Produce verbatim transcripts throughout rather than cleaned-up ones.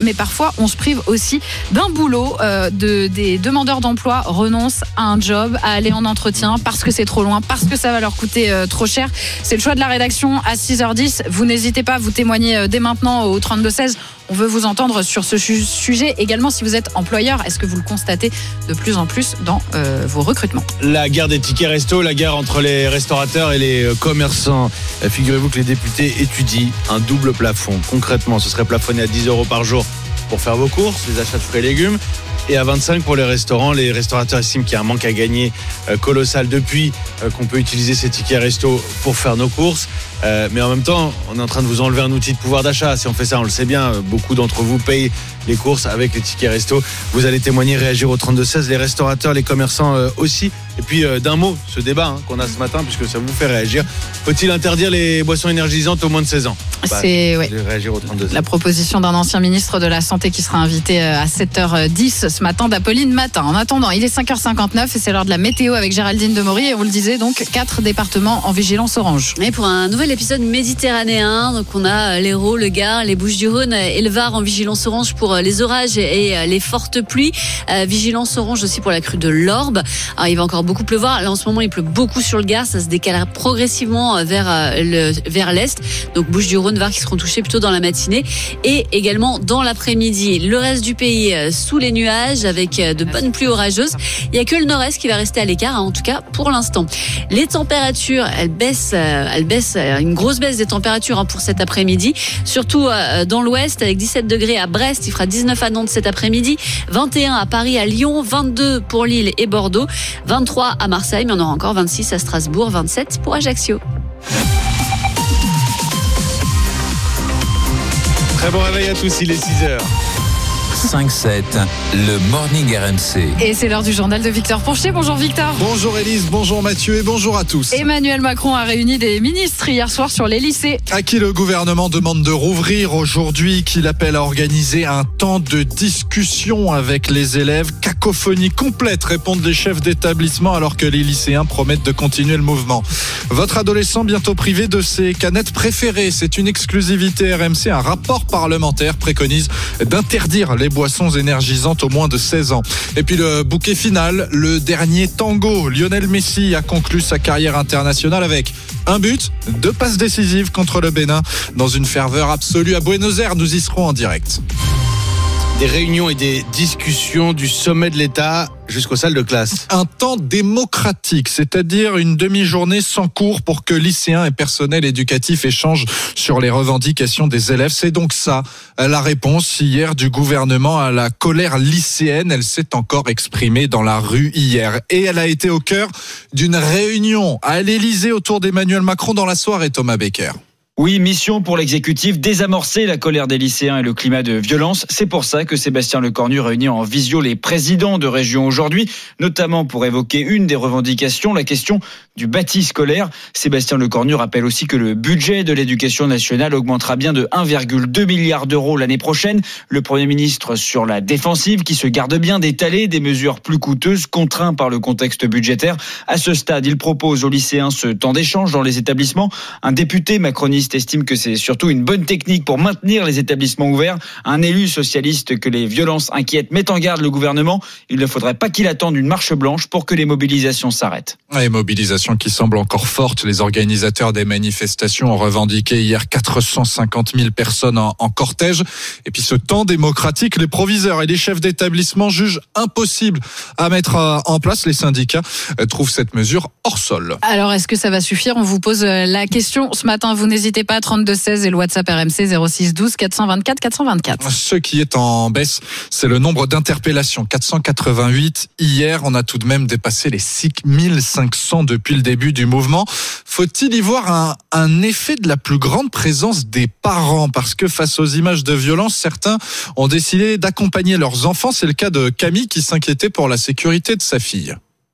mais parfois on se prive aussi d'un boulot. Euh, de, des demandeurs d'emploi renoncent à un job, à aller en entretien parce que c'est trop loin, parce que ça va leur coûter euh, trop cher. C'est le choix de la rédaction à six heures dix. Vous n'hésitez pas, vous témoignez euh, dès maintenant au trente-deux seize. On veut vous entendre sur ce sujet. Également, si vous êtes employeur, est-ce que vous le constatez de plus en plus dans euh, vos recrutements ? La guerre des tickets resto, la guerre entre les restaurateurs et les commerçants. Figurez-vous que les députés étudient un double plafond. Concrètement, ce serait plafonné à dix euros par jour pour faire vos courses, les achats de fruits et légumes, et à vingt-cinq pour les restaurants. Les restaurateurs estiment qu'il y a un manque à gagner euh, colossal depuis euh, qu'on peut utiliser ces tickets resto pour faire nos courses. Euh, mais en même temps, on est en train de vous enlever un outil de pouvoir d'achat. Si on fait ça, on le sait bien, beaucoup d'entre vous payent les courses avec les tickets resto. Vous allez témoigner, réagir au trente-deux seize, les restaurateurs, les commerçants euh, aussi. Et puis euh, d'un mot, ce débat hein, qu'on a ce matin, puisque ça vous fait réagir. Faut-il interdire les boissons énergisantes aux moins de seize ans ? Bah, C'est ouais. réagir au trente-deux seize. La proposition d'un ancien ministre de la Santé qui sera invité à sept heures dix ce matin d'Apolline Matin. En attendant, il est cinq heures cinquante-neuf et c'est l'heure de la météo avec Géraldine Demory. Et on le disait donc, quatre départements en vigilance orange. Et pour un nouvel épisode méditerranéen, donc on a l'Hérault, le Gard, les Bouches-du-Rhône et le Var en vigilance orange pour les orages et les fortes pluies. Euh, vigilance orange aussi pour la crue de l'Orbe. Alors il va encore beaucoup pleuvoir. Là en ce moment il pleut beaucoup sur le Gard. Ça se décalera progressivement vers, le, vers l'est. Donc Bouches-du-Rhône, Var qui seront touchés plutôt dans la matinée et également dans l'après-midi. Le reste du pays sous les nuages avec de bonnes pluies orageuses. Il n'y a que le nord-est qui va rester à l'écart, hein, en tout cas pour l'instant. Les températures, elles baissent, elles baissent, une grosse baisse des températures hein, pour cet après-midi. Surtout euh, dans l'ouest avec dix-sept degrés à Brest, il fera dix-neuf à Nantes cet après-midi, vingt et un à Paris, à Lyon, vingt-deux pour Lille et Bordeaux, vingt-trois à Marseille, mais on aura encore vingt-six à Strasbourg, vingt-sept pour Ajaccio. Très bon réveil à tous, il est six heures. cinq sept, le Morning R M C. Et c'est l'heure du journal de Victor Poncher. Bonjour Victor. Bonjour Élise, bonjour Mathieu et bonjour à tous. Emmanuel Macron a réuni des ministres hier soir sur les lycées. À qui le gouvernement demande de rouvrir aujourd'hui, qu'il appelle à organiser un temps de discussion avec les élèves. Cacophonie complète, répondent les chefs d'établissement alors que les lycéens promettent de continuer le mouvement. Votre adolescent bientôt privé de ses canettes préférées, c'est une exclusivité R M C. Un rapport parlementaire préconise d'interdire les boissons énergisantes aux moins de seize ans. Et puis le bouquet final, le dernier tango. Lionel Messi a conclu sa carrière internationale avec un but, deux passes décisives contre le Bénin dans une ferveur absolue à Buenos Aires. Nous y serons en direct. Des réunions et des discussions du sommet de l'État jusqu'aux salles de classe. Un temps démocratique, c'est-à-dire une demi-journée sans cours pour que lycéens et personnel éducatif échangent sur les revendications des élèves. C'est donc ça, la réponse hier du gouvernement à la colère lycéenne. Elle s'est encore exprimée dans la rue hier. Et elle a été au cœur d'une réunion à l'Élysée autour d'Emmanuel Macron dans la soirée, Thomas Becker. Oui, mission pour l'exécutif, désamorcer la colère des lycéens et le climat de violence. C'est pour ça que Sébastien Lecornu réunit en visio les présidents de régions aujourd'hui, notamment pour évoquer une des revendications, la question du bâti scolaire. Sébastien Lecornu rappelle aussi que le budget de l'éducation nationale augmentera bien de un virgule deux milliard d'euros l'année prochaine. Le Premier ministre sur la défensive qui se garde bien d'étaler des mesures plus coûteuses, contraints par le contexte budgétaire. À ce stade, il propose aux lycéens ce temps d'échange dans les établissements. Un député macroniste estime que c'est surtout une bonne technique pour maintenir les établissements ouverts. Un élu socialiste que les violences inquiètent met en garde le gouvernement. Il ne faudrait pas qu'il attende une marche blanche pour que les mobilisations s'arrêtent. Les mobilisations qui semblent encore fortes. Les organisateurs des manifestations ont revendiqué hier quatre cent cinquante mille personnes en, en cortège. Et puis ce temps démocratique, les proviseurs et les chefs d'établissement jugent impossible à mettre en place. Les syndicats trouvent cette mesure hors sol. Alors est-ce que ça va suffire ? On vous pose la question ce matin. Vous n'hésitez pas, trente-deux seize et le WhatsApp R M C zéro six douze quatre cent vingt-quatre quatre cent vingt-quatre. Ce qui est en baisse, c'est le nombre d'interpellations. quatre cent quatre-vingt-huit hier, on a tout de même dépassé les six mille cinq cents depuis le début du mouvement. Faut-il y voir un, un effet de la plus grande présence des parents ? Parce que face aux images de violence, certains ont décidé d'accompagner leurs enfants. C'est le cas de Camille qui s'inquiétait pour la sécurité de sa fille.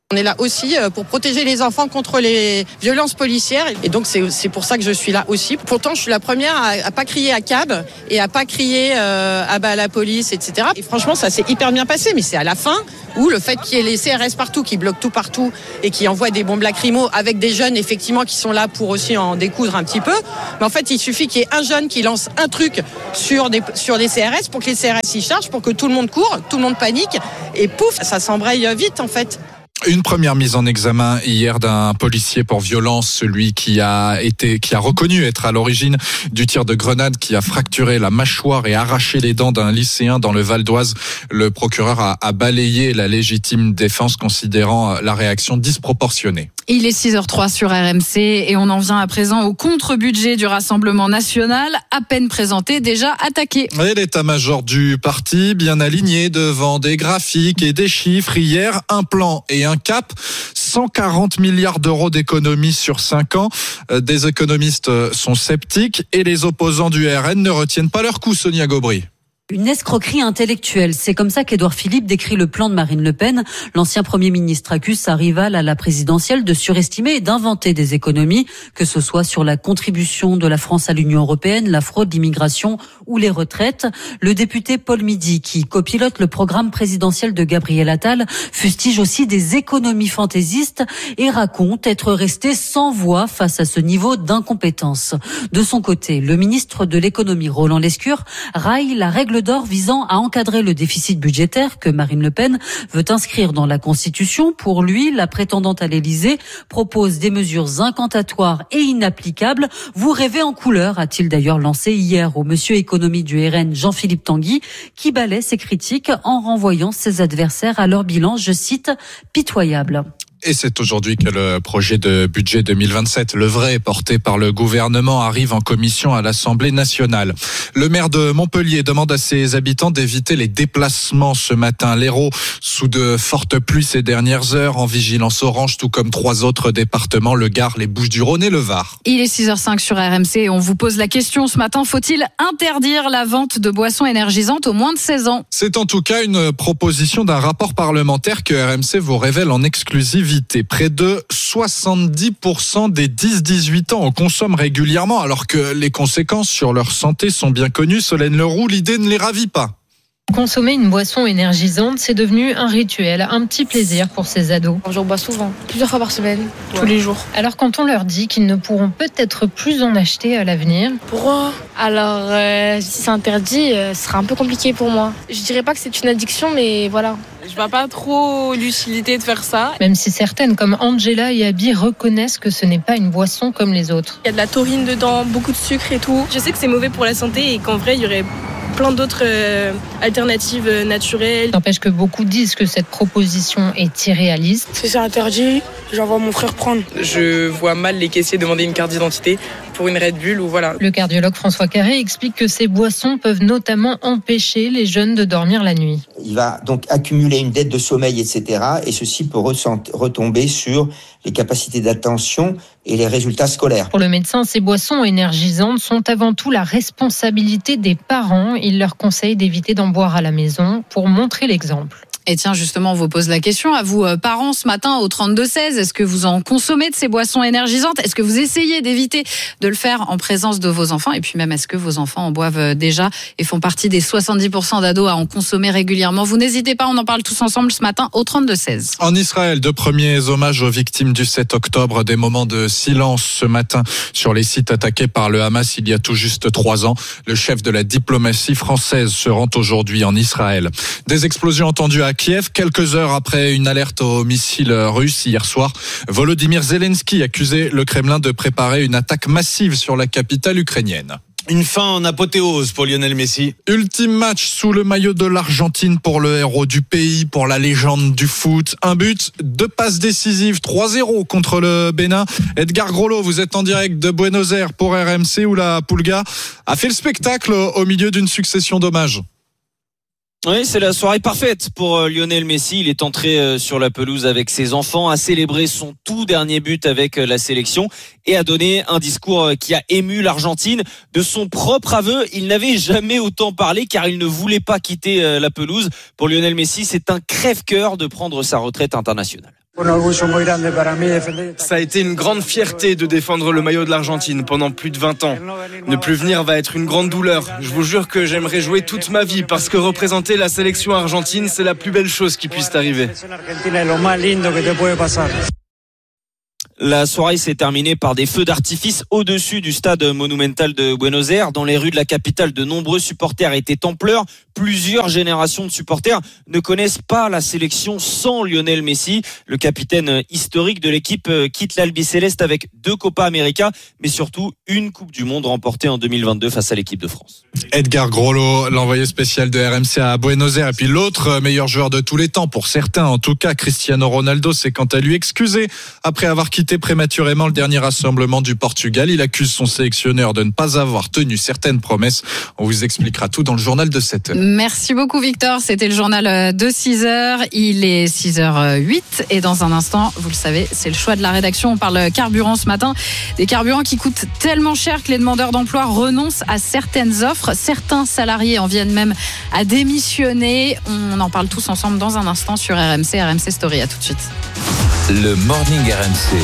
On est là aussi pour protéger les enfants contre les violences policières et donc c'est, c'est pour ça que je suis là aussi. Pourtant, je suis la première à, à pas crier à cab et à pas crier euh, à, bah, à la police, et cetera. Et franchement, ça s'est hyper bien passé, mais c'est à la fin où le fait qu'il y ait les C R S partout, qui bloquent tout partout et qui envoient des bombes lacrymo avec des jeunes effectivement qui sont là pour aussi en découdre un petit peu. Mais en fait, il suffit qu'il y ait un jeune qui lance un truc sur des, sur des C R S pour que les C R S s'y chargent, pour que tout le monde court, tout le monde panique et pouf, ça s'embraye vite en fait. Une première mise en examen hier d'un policier pour violence, celui qui a été, qui a reconnu être à l'origine du tir de grenade qui a fracturé la mâchoire et arraché les dents d'un lycéen dans le Val d'Oise. Le procureur a, a balayé la légitime défense considérant la réaction disproportionnée. Il est six heures zéro trois sur R M C et on en vient à présent au contre-budget du Rassemblement national, à peine présenté, déjà attaqué. Et l'état-major du parti, bien aligné devant des graphiques et des chiffres. Hier, un plan et un cap, cent quarante milliards d'euros d'économies sur cinq ans. Des économistes sont sceptiques et les opposants du R N ne retiennent pas leur coup, Sonia Gobry. Une escroquerie intellectuelle, c'est comme ça qu'Édouard Philippe décrit le plan de Marine Le Pen. L'ancien Premier ministre accuse sa rivale à la présidentielle de surestimer et d'inventer des économies, que ce soit sur la contribution de la France à l'Union européenne, la fraude, l'immigration ou les retraites. Le député Paul Midi, qui copilote le programme présidentiel de Gabriel Attal, fustige aussi des économies fantaisistes et raconte être resté sans voix face à ce niveau d'incompétence. De son côté, le ministre de l'économie, Roland Lescure, raille la règle d'or visant à encadrer le déficit budgétaire que Marine Le Pen veut inscrire dans la Constitution. Pour lui, la prétendante à l'Élysée propose des mesures incantatoires et inapplicables. Vous rêvez en couleur, a-t-il d'ailleurs lancé hier au monsieur économie du R N Jean-Philippe Tanguy, qui balaie ses critiques en renvoyant ses adversaires à leur bilan, je cite, pitoyable. Et c'est aujourd'hui que le projet de budget deux mille vingt-sept, le vrai, porté par le gouvernement, arrive en commission à l'Assemblée nationale. Le maire de Montpellier demande à ses habitants d'éviter les déplacements ce matin. L'Hérault, sous de fortes pluies ces dernières heures, en vigilance orange, tout comme trois autres départements, le Gard, les Bouches-du-Rhône et le Var. Il est six heures cinq sur R M C et on vous pose la question ce matin, faut-il interdire la vente de boissons énergisantes aux moins de seize ans ? C'est en tout cas une proposition d'un rapport parlementaire que R M C vous révèle en exclusivité. Près de soixante-dix pour cent des dix à dix-huit ans en consomment régulièrement, alors que les conséquences sur leur santé sont bien connues. Solène Leroux, l'idée ne les ravit pas. Consommer une boisson énergisante, c'est devenu un rituel, un petit plaisir pour ces ados. J'en bois souvent, plusieurs fois par semaine, ouais. Tous les jours. Alors quand on leur dit qu'ils ne pourront peut-être plus en acheter à l'avenir... Pourquoi ? Alors, euh, si c'est interdit, euh, ce sera un peu compliqué pour moi. Je dirais pas que c'est une addiction, mais voilà. Je vois pas trop l'utilité de faire ça. Même si certaines, comme Angela et Abby, reconnaissent que ce n'est pas une boisson comme les autres. Il y a de la taurine dedans, beaucoup de sucre et tout. Je sais que c'est mauvais pour la santé et qu'en vrai, il y aurait plein d'autres euh, alternatives euh, naturelles. N'empêche que beaucoup disent que cette proposition est irréaliste. Si c'est interdit, j'envoie mon frère prendre. Je vois mal les caissiers demander une carte d'identité pour une Red Bull ou voilà. Le cardiologue François Carré explique que ces boissons peuvent notamment empêcher les jeunes de dormir la nuit. Il va donc accumuler une dette de sommeil, et cetera. Et ceci peut retomber sur les capacités d'attention et les résultats scolaires. Pour le médecin, ces boissons énergisantes sont avant tout la responsabilité des parents. Il leur conseille d'éviter d'en boire à la maison pour montrer l'exemple. Et tiens, justement, on vous pose la question à vous, euh, parents, ce matin au trente-deux seize. Est-ce que vous en consommez de ces boissons énergisantes ? Est-ce que vous essayez d'éviter de le faire en présence de vos enfants ? Et puis même, est-ce que vos enfants en boivent déjà et font partie des soixante-dix pour cent d'ados à en consommer régulièrement ? Vous n'hésitez pas, on en parle tous ensemble ce matin au trente-deux seize. En Israël, de premiers hommages aux victimes du sept octobre, des moments de silence ce matin sur les sites attaqués par le Hamas il y a tout juste trois ans. Le chef de la diplomatie française se rend aujourd'hui en Israël. Des explosions entendues à Kiev, quelques heures après une alerte au missile russe hier soir. Volodymyr Zelensky accusait le Kremlin de préparer une attaque massive sur la capitale ukrainienne. Une fin en apothéose pour Lionel Messi. Ultime match sous le maillot de l'Argentine pour le héros du pays, pour la légende du foot. Un but, deux passes décisives, trois zéro contre le Bénin. Edgar Grollo, vous êtes en direct de Buenos Aires pour R M C où la Pulga a fait le spectacle au milieu d'une succession d'hommages. Oui, c'est la soirée parfaite pour Lionel Messi. Il est entré sur la pelouse avec ses enfants, a célébré son tout dernier but avec la sélection et a donné un discours qui a ému l'Argentine. De son propre aveu, il n'avait jamais autant parlé car il ne voulait pas quitter la pelouse. Pour Lionel Messi, c'est un crève-cœur de prendre sa retraite internationale. Ça a été une grande fierté de défendre le maillot de l'Argentine pendant plus de vingt ans. Ne plus venir va être une grande douleur. Je vous jure que j'aimerais jouer toute ma vie parce que représenter la sélection argentine, c'est la plus belle chose qui puisse t'arriver. La soirée s'est terminée par des feux d'artifice au-dessus du stade monumental de Buenos Aires. Dans les rues de la capitale, de nombreux supporters étaient en pleurs. Plusieurs générations de supporters ne connaissent pas la sélection sans Lionel Messi. Le capitaine historique de l'équipe quitte l'Albiceleste avec deux Copa América, mais surtout une Coupe du Monde remportée en deux mille vingt-deux face à l'équipe de France. Edgar Grollo, l'envoyé spécial de R M C à Buenos Aires. Et puis l'autre meilleur joueur de tous les temps, pour certains en tout cas, Cristiano Ronaldo, s'est quant à lui excusé après avoir quitté prématurément le dernier rassemblement du Portugal. Il accuse son sélectionneur de ne pas avoir tenu certaines promesses. On vous expliquera tout dans le journal de sept heures. Merci beaucoup Victor, c'était le journal de six heures. Il est six heures huit et dans un instant, vous le savez, c'est le choix de la rédaction. On parle carburant ce matin. Des carburants qui coûtent tellement cher que les demandeurs d'emploi renoncent à certaines offres. Certains salariés en viennent même à démissionner. On en parle tous ensemble dans un instant sur R M C, R M C Story. À tout de suite. Le Morning R M C.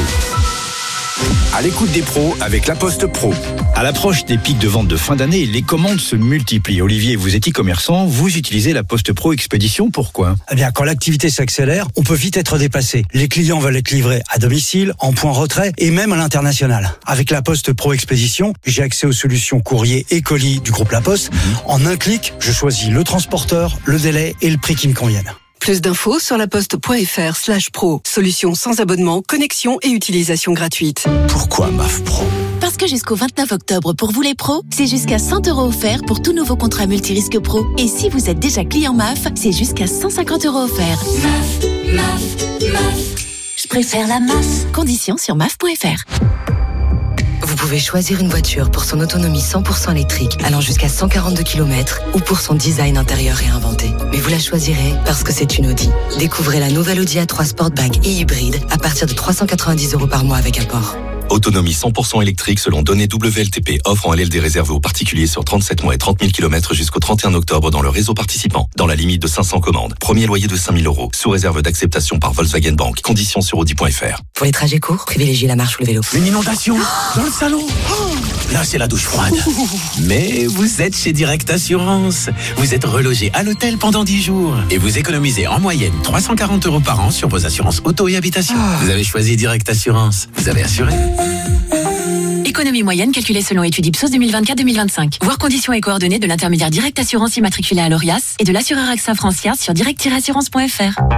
À l'écoute des pros avec La Poste Pro. À l'approche des pics de vente de fin d'année, les commandes se multiplient. Olivier, vous êtes e-commerçant, vous utilisez La Poste Pro Expédition, pourquoi ? Eh bien, quand l'activité s'accélère, on peut vite être dépassé. Les clients veulent être livrés à domicile, en point retrait et même à l'international. Avec La Poste Pro Expédition, j'ai accès aux solutions courrier et colis du groupe La Poste. En un clic, je choisis le transporteur, le délai et le prix qui me conviennent. Plus d'infos sur laposte.fr slash pro. Solution sans abonnement, connexion et utilisation gratuite. Pourquoi M A F Pro ? Parce que jusqu'au vingt-neuf octobre, pour vous les pros, c'est jusqu'à cent euros offerts pour tout nouveau contrat multirisque pro. Et si vous êtes déjà client M A F, c'est jusqu'à cent cinquante euros offerts. M A F, M A F, M A F. Je préfère la M A F. Conditions sur M A F point F R. Vous pouvez choisir une voiture pour son autonomie cent pour cent électrique allant jusqu'à cent quarante-deux kilomètres ou pour son design intérieur réinventé. Mais vous la choisirez parce que c'est une Audi. Découvrez la nouvelle Audi A trois Sportback et hybride à partir de trois cent quatre-vingt-dix euros par mois avec apport. Autonomie cent pour cent électrique selon données W L T P. Offre en L L D réservée aux particuliers sur trente-sept mois et trente mille kilomètres jusqu'au trente et un octobre dans le réseau participant. Dans la limite de cinq cents commandes. Premier loyer de cinq mille euros. Sous réserve d'acceptation par Volkswagen Bank. Conditions sur audi point F R. Pour les trajets courts, privilégiez la marche ou le vélo. Une inondation dans le salon. Oh, là, c'est la douche froide. Mais vous êtes chez Direct Assurance. Vous êtes relogé à l'hôtel pendant dix jours. Et vous économisez en moyenne trois cent quarante euros par an sur vos assurances auto et habitation. Vous avez choisi Direct Assurance. Vous avez assuré. Économie moyenne calculée selon étude Ipsos deux mille vingt-quatre deux mille vingt-cinq. Voir conditions et coordonnées de l'intermédiaire Direct Assurance immatriculé à l'Orias et de l'assureur AXA Francia sur direct tiret assurance point F R.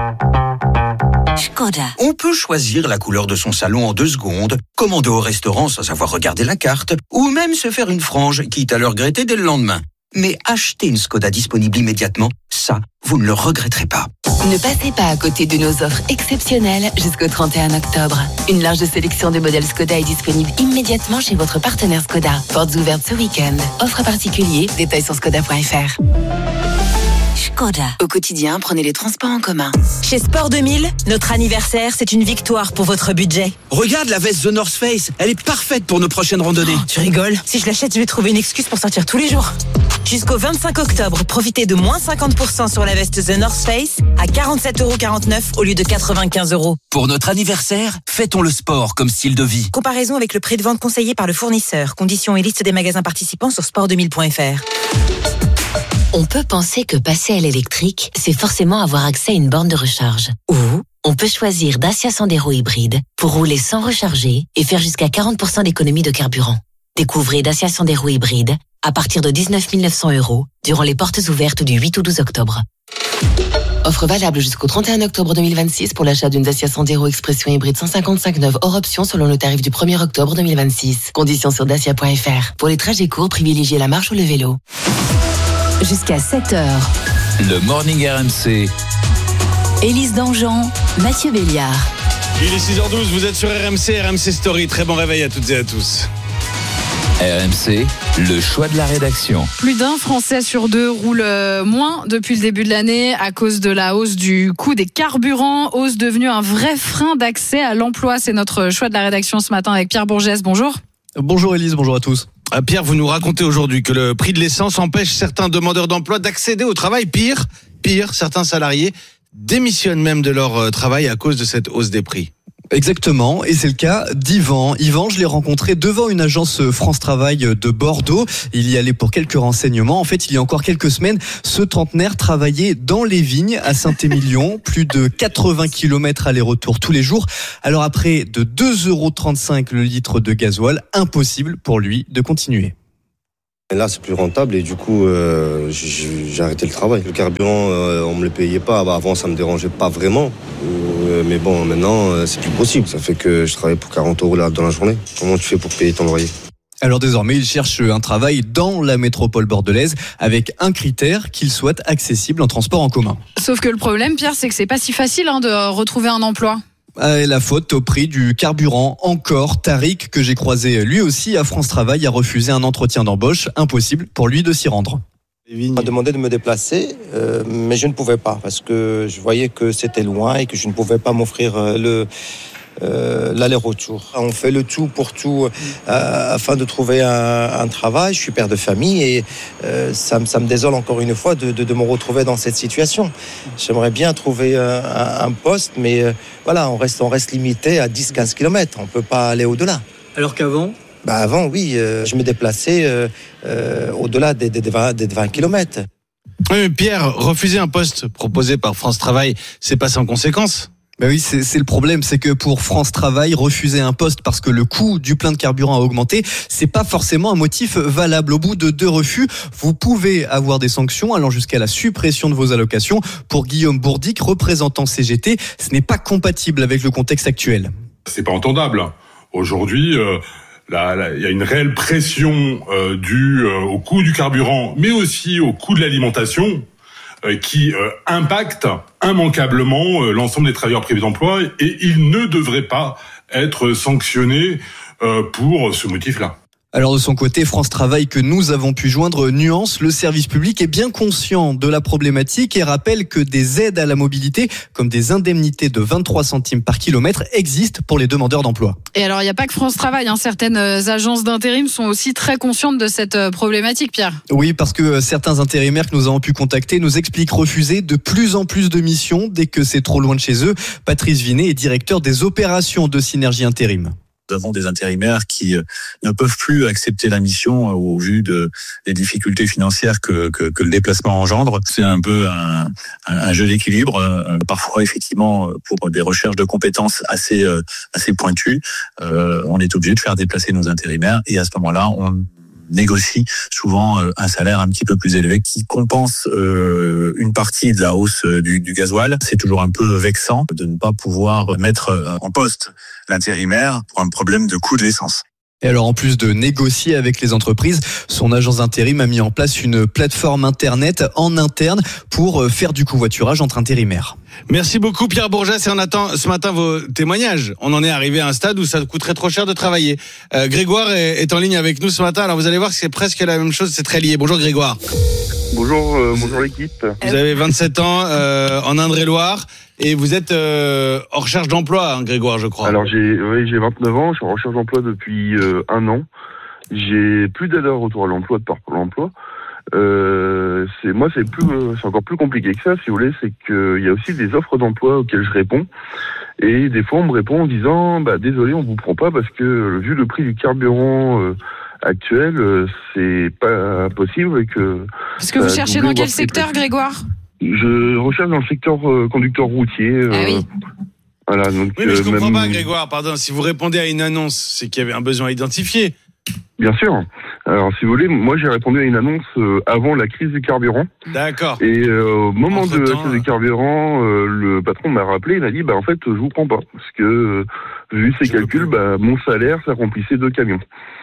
Skoda. On peut choisir la couleur de son salon en deux secondes, commander au restaurant sans avoir regardé la carte, ou même se faire une frange, quitte à le regretter dès le lendemain. Mais acheter une Skoda disponible immédiatement, ça, vous ne le regretterez pas. Ne passez pas à côté de nos offres exceptionnelles jusqu'au trente et un octobre. Une large sélection de modèles Skoda est disponible immédiatement chez votre partenaire Skoda. Portes ouvertes ce week-end. Offre particulier, détails sur skoda point F R. Skoda. Au quotidien, prenez les transports en commun. Chez Sport deux mille, notre anniversaire, c'est une victoire pour votre budget. Regarde la veste The North Face, elle est parfaite pour nos prochaines randonnées. Oh, tu rigoles? Si je l'achète, je vais trouver une excuse pour sortir tous les jours. Jusqu'au vingt-cinq octobre, profitez de moins cinquante pour cent sur la veste The North Face à quarante-sept euros quarante-neuf au lieu de quatre-vingt-quinze euros. Pour notre anniversaire, fêtons le sport comme style de vie. Comparaison avec le prix de vente conseillé par le fournisseur. Conditions et liste des magasins participants sur sport deux mille point F R. On peut penser que passer à l'électrique, c'est forcément avoir accès à une borne de recharge. Ou on peut choisir Dacia Sandero hybride pour rouler sans recharger et faire jusqu'à quarante pour cent d'économie de carburant. Découvrez Dacia Sandero hybride à partir de dix-neuf mille neuf cents euros durant les portes ouvertes du huit au douze octobre. Offre valable jusqu'au trente et un octobre deux mille vingt-six pour l'achat d'une Dacia Sandero Expression hybride cent cinquante-cinq neuve hors option selon le tarif du premier octobre deux mille vingt-six. Conditions sur dacia point F R. Pour les trajets courts, privilégiez la marche ou le vélo. Jusqu'à sept heures. Le Morning R M C. Élise Dangean, Mathieu Béliard. Il est six heures douze, vous êtes sur R M C, R M C Story. Très bon réveil à toutes et à tous. R M C, le choix de la rédaction. Plus d'un Français sur deux roule moins depuis le début de l'année à cause de la hausse du coût des carburants, hausse devenue un vrai frein d'accès à l'emploi. C'est notre choix de la rédaction ce matin avec Pierre Bourgès. Bonjour. Bonjour Élise, bonjour à tous. Pierre, vous nous racontez aujourd'hui que le prix de l'essence empêche certains demandeurs d'emploi d'accéder au travail. Pire, pire, certains salariés démissionnent même de leur travail à cause de cette hausse des prix. Exactement, et c'est le cas d'Yvan. Yvan, je l'ai rencontré devant une agence France Travail de Bordeaux. Il y allait pour quelques renseignements. En fait, il y a encore quelques semaines, ce trentenaire travaillait dans les vignes à Saint-Émilion, plus de quatre-vingts kilomètres aller-retour tous les jours. Alors après de deux euros trente-cinq le litre de gasoil, impossible pour lui de continuer. Et là, c'est plus rentable et du coup, euh, j'ai, j'ai arrêté le travail. Le carburant, euh, on me le payait pas. Bah, avant, ça me dérangeait pas vraiment. Euh, mais bon, maintenant, euh, c'est plus possible. Ça fait que je travaille pour quarante euros là, dans la journée. Comment tu fais pour payer ton loyer ? Alors désormais, il cherche un travail dans la métropole bordelaise avec un critère, qu'il soit accessible en transport en commun. Sauf que le problème, Pierre, c'est que c'est pas si facile hein, de retrouver un emploi. Et la faute au prix du carburant. Encore, Tariq, que j'ai croisé lui aussi à France Travail, a refusé un entretien d'embauche. Impossible pour lui de s'y rendre. On m'a demandé de me déplacer, euh, mais je ne pouvais pas parce que je voyais que c'était loin et que je ne pouvais pas m'offrir le... Euh, l'aller-retour. On fait le tout pour tout euh, afin de trouver un, un travail. Je suis père de famille et euh, ça, ça me désole encore une fois de, de, de me retrouver dans cette situation. J'aimerais bien trouver un, un poste, mais euh, voilà, on reste, on reste limité à dix à quinze kilomètres. On ne peut pas aller au-delà. Alors qu'avant ? Bah avant, oui, euh, je me déplaçais euh, euh, au-delà des, des, des vingt, des vingt kilomètres. Oui, mais Pierre, refuser un poste proposé par France Travail, c'est pas sans conséquence ? Ben oui, c'est, c'est le problème, c'est que pour France Travail, refuser un poste parce que le coût du plein de carburant a augmenté, c'est pas forcément un motif valable. Au bout de deux refus, vous pouvez avoir des sanctions allant jusqu'à la suppression de vos allocations. Pour Guillaume Bourdic, représentant C G T, ce n'est pas compatible avec le contexte actuel. C'est pas entendable. Aujourd'hui, euh, là, là, il y a une réelle pression euh, due euh, au coût du carburant, mais aussi au coût de l'alimentation, qui euh, impacte immanquablement euh, l'ensemble des travailleurs privés d'emploi et ils ne devraient pas être sanctionnés euh, pour ce motif-là. Alors de son côté, France Travail, que nous avons pu joindre, nuance, le service public est bien conscient de la problématique et rappelle que des aides à la mobilité, comme des indemnités de vingt-trois centimes par kilomètre, existent pour les demandeurs d'emploi. Et alors, il n'y a pas que France Travail, hein. Certaines agences d'intérim sont aussi très conscientes de cette problématique, Pierre. Oui, parce que certains intérimaires que nous avons pu contacter nous expliquent refuser de plus en plus de missions dès que c'est trop loin de chez eux. Patrice Vinet est directeur des opérations de Synergie Intérim. Nous avons des intérimaires qui ne peuvent plus accepter la mission au vu de, des difficultés financières que, que, que le déplacement engendre. C'est un peu un, un jeu d'équilibre. Parfois, effectivement, pour des recherches de compétences assez, assez pointues, euh, on est obligé de faire déplacer nos intérimaires et à ce moment-là, on négocie souvent un salaire un petit peu plus élevé qui compense euh, une partie de la hausse du, du gasoil. C'est toujours un peu vexant de ne pas pouvoir mettre en poste l'intérimaire pour un problème de coût de l'essence. Et alors, en plus de négocier avec les entreprises, son agence d'intérim a mis en place une plateforme internet en interne pour faire du covoiturage entre intérimaires. Merci beaucoup Pierre Bourgès et on attend ce matin vos témoignages. On en est arrivé à un stade où ça coûterait trop cher de travailler. Euh, Grégoire est, est en ligne avec nous ce matin. Alors vous allez voir que c'est presque la même chose, c'est très lié. Bonjour Grégoire. Bonjour, euh, bonjour l'équipe. Vous avez vingt-sept ans euh, en Indre-et-Loire et vous êtes euh, en recherche d'emploi, hein, Grégoire, je crois. Alors j'ai, oui, j'ai vingt-neuf ans, je suis en recherche d'emploi depuis euh, un an. J'ai plus d'aide à retour à l'emploi de par Pôle emploi. Euh, c'est moi c'est plus euh, c'est encore plus compliqué que ça si vous voulez, c'est que il y a aussi des offres d'emploi auxquelles je réponds et des fois on me répond en disant bah désolé on vous prend pas parce que vu le prix du carburant euh, actuel euh, c'est pas possible et que Est-ce que vous cherchez dans quel secteur, Grégoire? Je recherche dans le secteur euh, conducteur routier. Euh, ah oui. Voilà, donc, oui mais je euh, comprends même... pas Grégoire, pardon, si vous répondez à une annonce, c'est qu'il y avait un besoin identifié. Bien sûr. Alors, si vous voulez, moi j'ai répondu à une annonce euh, avant la crise du carburant. D'accord. Et euh, au moment Entre de la temps, crise du carburant, euh, le patron m'a rappelé, il m'a dit, bah en fait, je vous prends pas, parce que euh, vu ses calculs, bah mon salaire, ça remplissait deux camions.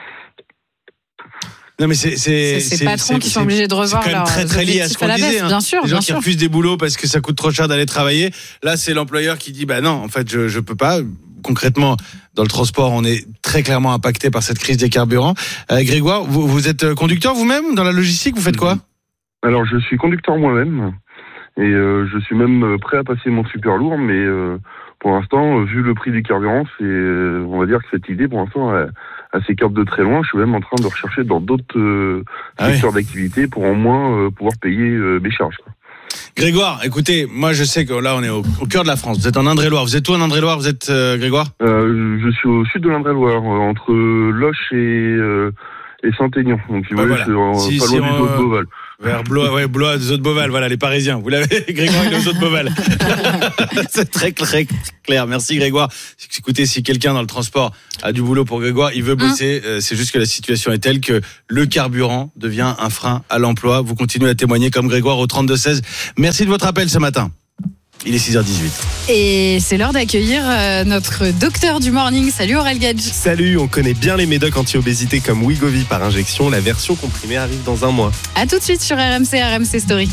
Non mais c'est c'est c'est ces patrons qui sont obligés de revoir c'est quand même très très lié à ce qu'on disait. Hein. Bien sûr, les gens bien qui sûr. refusent des boulots parce que ça coûte trop cher d'aller travailler. Là, c'est l'employeur qui dit bah non, en fait, je je peux pas. Concrètement, dans le transport, on est très clairement impacté par cette crise des carburants. Euh, Grégoire, vous, vous êtes conducteur vous-même dans la logistique, vous faites quoi? Alors, je suis conducteur moi-même et euh, je suis même prêt à passer mon super lourd, mais euh, pour l'instant, vu le prix du carburant, c'est, euh, on va dire que cette idée, pour l'instant, elle, elle s'écarte de très loin. Je suis même en train de rechercher dans d'autres euh, ah secteurs oui. d'activité pour au moins euh, pouvoir payer euh, mes charges, quoi. Grégoire, écoutez, moi je sais que là on est au, au cœur de la France. Vous êtes en Indre-et-Loire. Vous êtes où en Indre-et-Loire, vous êtes euh, Grégoire? euh, Je suis au sud de l'Indre-et-Loire, euh, entre Loches et, euh, et Saint-Aignan. Donc vous bah, voyez, voilà. c'est en, si, pas si loin on, du Zoo de Beauval. Vers Blois, ouais, Blois, Zoo de Beauval, voilà, les Parisiens. Vous l'avez, Grégoire, il est au Zoo de Beauval. C'est très, très clair. Merci Grégoire. Écoutez, si quelqu'un dans le transport a du boulot pour Grégoire, il veut bosser. Mmh. Euh, c'est juste que la situation est telle que le carburant devient un frein à l'emploi. Vous continuez à témoigner comme Grégoire au trente-deux seize. Merci de votre appel ce matin. Il est six heures dix-huit. Et c'est l'heure d'accueillir euh, notre docteur du morning. Salut Aurel Gage. Salut, on connaît bien les médocs anti-obésité comme Wegovy par injection. La version comprimée arrive dans un mois. A tout de suite sur R M C, R M C Story.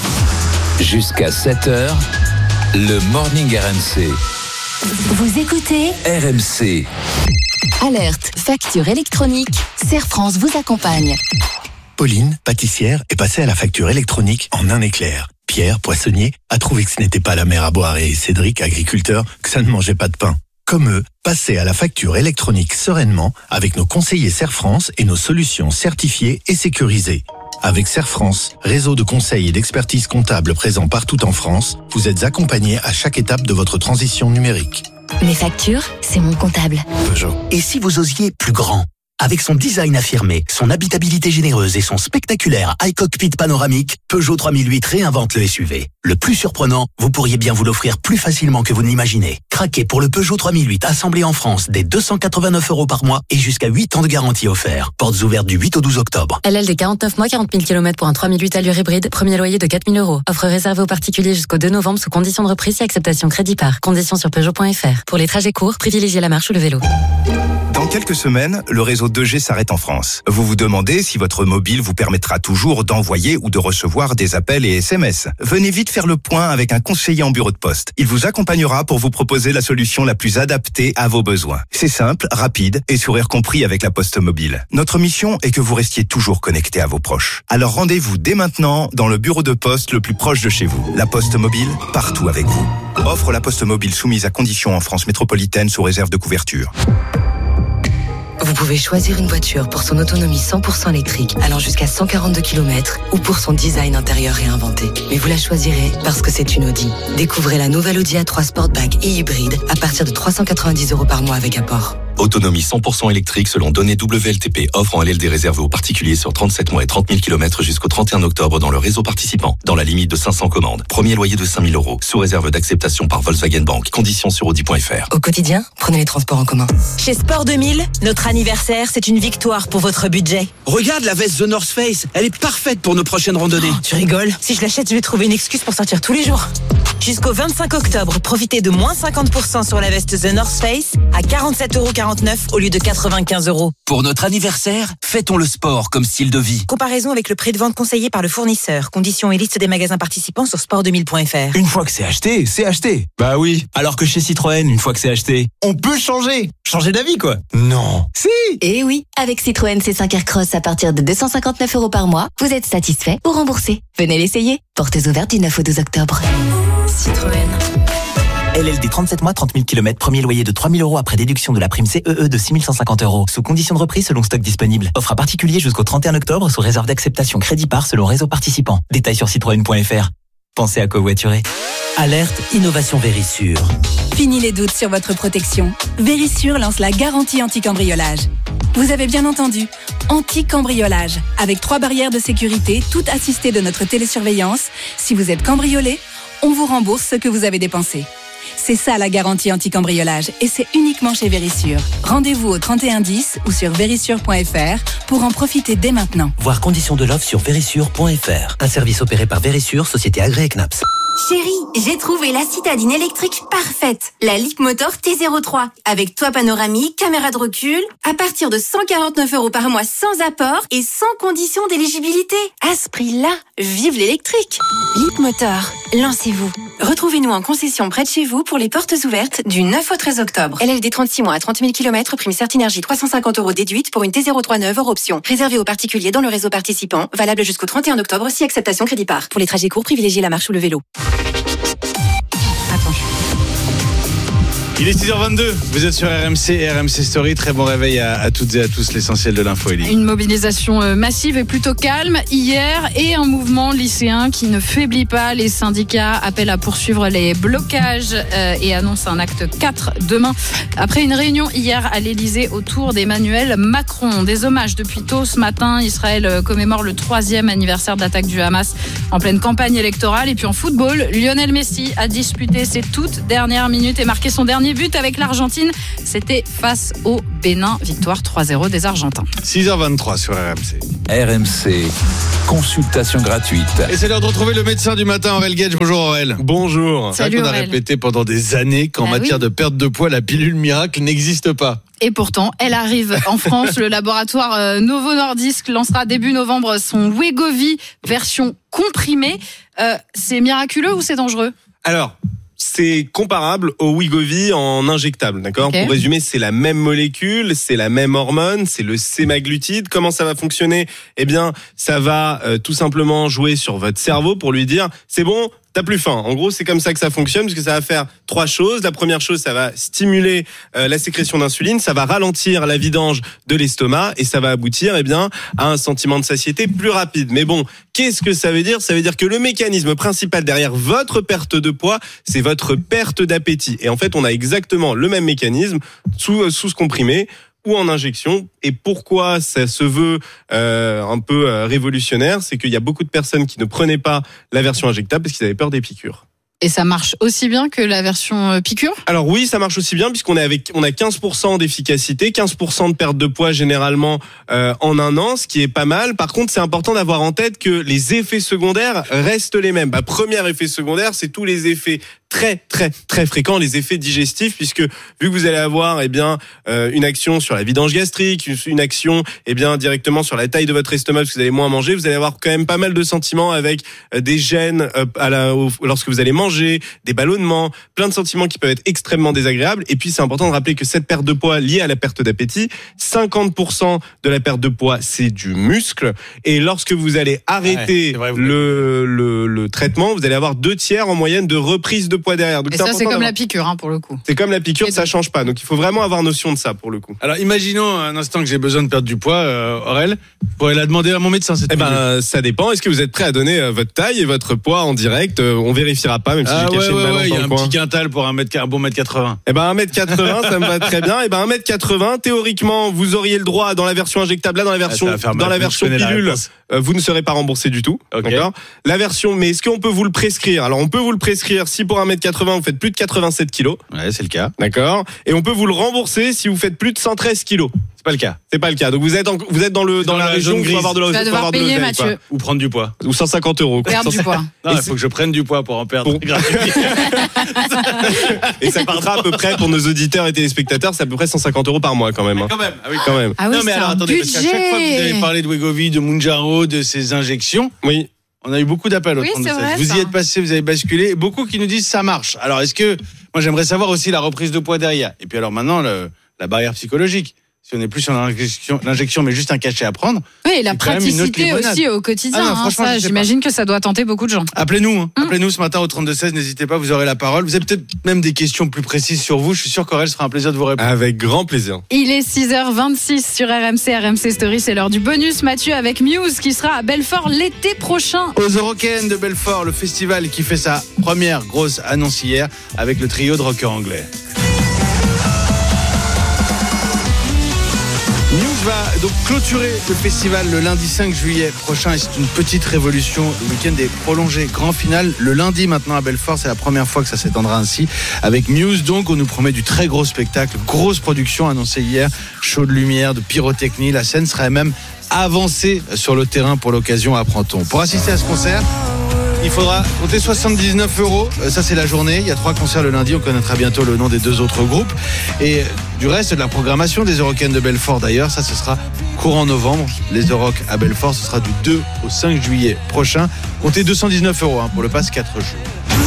Jusqu'à sept heures, le morning R M C. Vous écoutez R M C. Alerte, facture électronique. Serre France vous accompagne. Pauline, pâtissière, est passée à la facture électronique en un éclair. Pierre, poissonnier, a trouvé que ce n'était pas la mer à boire et Cédric, agriculteur, que ça ne mangeait pas de pain. Comme eux, passez à la facture électronique sereinement avec nos conseillers Serre France et nos solutions certifiées et sécurisées. Avec Serre France, réseau de conseils et d'expertise comptable présent partout en France, vous êtes accompagnés à chaque étape de votre transition numérique. Mes factures, c'est mon comptable. Peugeot. Et si vous osiez plus grand ? Avec son design affirmé, son habitabilité généreuse et son spectaculaire iCockpit panoramique, Peugeot trois mille huit réinvente le S U V. Le plus surprenant, vous pourriez bien vous l'offrir plus facilement que vous ne l'imaginez. Craquez pour le Peugeot trois mille huit assemblé en France dès deux cent quatre-vingt-neuf euros par mois et jusqu'à huit ans de garantie offert. Portes ouvertes du huit au douze octobre. L L D quarante-neuf mois, quarante mille kilomètres pour un trois mille huit allure hybride. Premier loyer de quatre mille euros. Offre réservée aux particuliers jusqu'au deux novembre sous conditions de reprise et acceptation crédit par. Conditions sur Peugeot point F R. Pour les trajets courts, privilégiez la marche ou le vélo. Dans quelques semaines, le réseau deux G s'arrête en France. Vous vous demandez si votre mobile vous permettra toujours d'envoyer ou de recevoir des appels et S M S. Venez vite faire le point avec un conseiller en bureau de poste. Il vous accompagnera pour vous proposer la solution la plus adaptée à vos besoins. C'est simple, rapide et sourire compris avec la Poste Mobile. Notre mission est que vous restiez toujours connecté à vos proches. Alors rendez-vous dès maintenant dans le bureau de poste le plus proche de chez vous. La Poste Mobile, partout avec vous. Offre la Poste Mobile soumise à conditions en France métropolitaine sous réserve de couverture. Vous pouvez choisir une voiture pour son autonomie cent pour cent électrique allant jusqu'à cent quarante-deux kilomètres ou pour son design intérieur réinventé. Mais vous la choisirez parce que c'est une Audi. Découvrez la nouvelle Audi A trois Sportback et hybride à partir de trois cent quatre-vingt-dix euros par mois avec apport. Autonomie cent pour cent électrique selon données W L T P. Offre en L L D réservé aux particuliers sur trente-sept mois et trente mille kilomètres jusqu'au trente et un octobre dans le réseau participant. Dans la limite de cinq cents commandes. Premier loyer de cinq mille euros. Sous réserve d'acceptation par Volkswagen Bank. Conditions sur audi point F R. Au quotidien, prenez les transports en commun. Chez Sport deux mille, notre anniversaire, c'est une victoire pour votre budget. Regarde la veste The North Face, elle est parfaite pour nos prochaines randonnées. Oh, tu rigoles? Si je l'achète, je vais trouver une excuse pour sortir tous les jours. Jusqu'au vingt-cinq octobre, profitez de moins cinquante pour cent sur la veste The North Face à quarante-sept euros quarante-neuf au lieu de quatre-vingt-quinze euros. Pour notre anniversaire, fêtons le sport comme style de vie. Comparaison avec le prix de vente conseillé par le fournisseur. Conditions et liste des magasins participants sur sport deux mille point F R. Une fois que c'est acheté, c'est acheté. Bah oui. Alors que chez Citroën, une fois que c'est acheté, on peut changer. Changer d'avis, quoi. Non. Si. Et oui, avec Citroën C cinq Aircross à partir de deux cent cinquante-neuf euros par mois, vous êtes satisfait ou remboursé. Venez l'essayer. Portes ouvertes du neuf au douze octobre. Citroën. L L D trente-sept mois, trente mille kilomètres, premier loyer de trois mille euros après déduction de la prime C E E de six mille cent cinquante euros. Sous condition de reprise selon stock disponible. Offre à particulier jusqu'au trente et un octobre sous réserve d'acceptation crédit par selon réseau participant. Détails sur citroën point F R. Pensez à covoiturer. Alerte, innovation Vérissure. Fini les doutes sur votre protection. Vérissure lance la garantie anti-cambriolage. Vous avez bien entendu, anti-cambriolage. Avec trois barrières de sécurité, toutes assistées de notre télésurveillance. Si vous êtes cambriolé, on vous rembourse ce que vous avez dépensé. C'est ça la garantie anti-cambriolage et c'est uniquement chez Vérissure. Rendez-vous au trente et un dix ou sur vérissure point F R pour en profiter dès maintenant. Voir conditions de l'offre sur vérissure point F R. Un service opéré par Vérissure, société agréée C N A P S. Chérie, j'ai trouvé la citadine électrique parfaite. La Leapmotor T zéro trois. Avec toit panoramique, caméra de recul, à partir de cent quarante-neuf euros par mois sans apport et sans condition d'éligibilité. À ce prix-là, vive l'électrique. Leapmotor, lancez-vous. Retrouvez-nous en concession près de chez vous pour les portes ouvertes du neuf au treize octobre. L L D trente-six mois à trente mille kilomètres, prime Certinergie trois cent cinquante euros déduite pour une T zéro trois neuve hors option. Réservé aux particuliers dans le réseau participant, valable jusqu'au trente et un octobre si acceptation crédit par. Pour les trajets courts, privilégiez la marche ou le vélo. Il est six heures vingt-deux, vous êtes sur R M C et R M C Story. Très bon réveil à, à toutes et à tous, l'essentiel de l'info, Elie. Une mobilisation massive et plutôt calme hier et un mouvement lycéen qui ne faiblit pas. Les syndicats appellent à poursuivre les blocages euh, et annoncent un acte quatre demain. Après une réunion hier à l'Elysée autour d'Emmanuel Macron. Des hommages depuis tôt ce matin. Israël commémore le troisième anniversaire de l'attaque du Hamas en pleine campagne électorale. Et puis en football, Lionel Messi a disputé ses toutes dernières minutes et marqué son dernier but avec l'Argentine. C'était face au Bénin. Victoire trois zéro des Argentins. six heures vingt-trois sur R M C. R M C, consultation gratuite. Et c'est l'heure de retrouver le médecin du matin, Aurel Gage. Bonjour Aurel. Bonjour. Salut, on a Aurel. répété pendant des années qu'en Ah matière oui. de perte de poids, la pilule miracle n'existe pas. Et pourtant, elle arrive en France. Le laboratoire euh, Novo Nordisk lancera début novembre son Wegovy version comprimée. Euh, c'est miraculeux ou c'est dangereux ? Alors, c'est comparable au Wegovy en injectable, d'accord ? Ok. Pour résumer, c'est la même molécule, c'est la même hormone, c'est le sémaglutide. Comment ça va fonctionner ? Eh bien, ça va euh, tout simplement jouer sur votre cerveau pour lui dire « c'est bon ». T'as plus faim. En gros, c'est comme ça que ça fonctionne, parce que ça va faire trois choses. La première chose, ça va stimuler euh, la sécrétion d'insuline, ça va ralentir la vidange de l'estomac et ça va aboutir, eh bien, à un sentiment de satiété plus rapide. Mais bon, qu'est-ce que ça veut dire ? Ça veut dire que le mécanisme principal derrière votre perte de poids, c'est votre perte d'appétit. Et en fait, on a exactement le même mécanisme sous sous ce comprimé ou en injection. Et pourquoi ça se veut euh, un peu euh, révolutionnaire, c'est qu'il y a beaucoup de personnes qui ne prenaient pas la version injectable parce qu'ils avaient peur des piqûres. Et ça marche aussi bien que la version euh, piqûre ? Alors oui, ça marche aussi bien puisqu'on est avec, on a quinze pour cent d'efficacité, quinze pour cent de perte de poids généralement euh, en un an, ce qui est pas mal. Par contre, c'est important d'avoir en tête que les effets secondaires restent les mêmes. Bah, premier effet secondaire, c'est tous les effets très très très fréquents, les effets digestifs, puisque vu que vous allez avoir eh bien euh, une action sur la vidange gastrique, une action eh bien directement sur la taille de votre estomac parce que vous allez moins manger, vous allez avoir quand même pas mal de sentiments avec euh, des gènes euh, à la, au, lorsque vous allez manger, des ballonnements, plein de sentiments qui peuvent être extrêmement désagréables. Et puis c'est important de rappeler que cette perte de poids liée à la perte d'appétit, cinquante pour cent de la perte de poids c'est du muscle, et lorsque vous allez arrêter Ouais, vrai, vous le, le le traitement, vous allez avoir deux tiers en moyenne de reprise de poids derrière. Donc Et ça, c'est important comme d'avoir- la piqûre, hein, pour le coup. c'est comme la piqûre, ça change pas. Donc il faut vraiment avoir notion de ça pour le coup. Alors imaginons un instant que j'ai besoin de perdre du poids, euh, Aurel. Je pourrais la demander à mon médecin cette Eh pilule. ben ça dépend. Est-ce que vous êtes prêt à donner euh, votre taille et votre poids en direct ? Euh, On vérifiera pas, même si Ah j'ai ouais, caché ouais, une ouais, balance il y dans a le un coin. petit quintal pour un, mètre, un bon mètre quatre-vingts. Eh ben un mètre quatre-vingts, ça me va très bien. Eh ben un mètre quatre-vingts, théoriquement, vous auriez le droit dans la version injectable, là dans la version ça va faire mal. dans la Je version connais la pilule, réponse. euh, vous ne serez pas remboursé du tout. Ok. D'accord ? La version, mais est-ce qu'on peut vous le prescrire ? Alors on peut vous le prescrire si pour un mètre quatre-vingts vous faites plus de quatre-vingt-sept kilos. Ouais, c'est le cas. D'accord ? Et on peut vous le rembourser si vous faites plus de cent treize kilos. C'est pas le cas. C'est pas le cas. Donc vous êtes en- vous êtes dans le dans, Dans la, la région zone où il faut grise. avoir de la- Tu vas faut devoir avoir de payer, l'oseille, quoi. Mathieu. Ou prendre du poids. Ou cent cinquante euros. quoi. Perdre du poids. Non, Et il faut que je prenne du poids pour en perdre. gratuitement. Et ça coûtera à peu près pour nos auditeurs et téléspectateurs, c'est à peu près cent cinquante euros par mois quand même. hein. Quand même. Ah oui. Quand même. Ah oui, non mais c'est alors un attendez, parce qu'à chaque fois que vous budget. avez parlé de Wegovy, de Mounjaro, de ces injections, Oui. on a eu beaucoup d'appels au Oui, trente-deux c'est vrai, seize. Vous ça. y êtes passé, vous avez basculé, et beaucoup qui nous disent ça marche. Alors est-ce que, moi j'aimerais savoir aussi la reprise de poids derrière. Et puis alors maintenant, le- la barrière psychologique. Si on n'est plus sur l'injection, l'injection, mais juste un cachet à prendre. Oui, et la c'est quand même une autre praticité limonade. aussi au quotidien. Ah non, hein, franchement, ça, je sais j'imagine que ça doit tenter beaucoup de gens. Appelez-nous, hein. Hum. Appelez-nous ce matin au trente-deux seize, n'hésitez pas, vous aurez la parole. Vous avez peut-être même des questions plus précises sur vous. Je suis sûr qu'Aurel sera un plaisir de vous répondre. Avec grand plaisir. Il est six heures vingt-six sur R M C, R M C Story, c'est l'heure du bonus. Mathieu avec Muse qui sera à Belfort l'été prochain. Aux Eurocaines de Belfort, le festival qui fait sa première grosse annonce hier avec le trio de rockers anglais. Muse va donc clôturer le festival le lundi cinq juillet prochain et c'est une petite révolution. Le week-end est prolongé, grand final le lundi maintenant à Belfort. C'est la première fois que ça s'étendra ainsi avec Muse. Donc on nous promet du très gros spectacle, grosse production annoncée hier, show de lumière, de pyrotechnie. La scène serait même avancée sur le terrain pour l'occasion, apprend-on. Pour assister à ce concert, il faudra compter soixante-dix-neuf euros. Euh, Ça, c'est la journée. Il y a trois concerts le lundi. On connaîtra bientôt le nom des deux autres groupes. Et euh, du reste de la programmation des Eurocaines de Belfort, d'ailleurs, ça, ce sera courant novembre. Les Euroc à Belfort, ce sera du deux au cinq juillet prochain. Comptez deux cent dix-neuf euros hein, pour le pass quatre jours.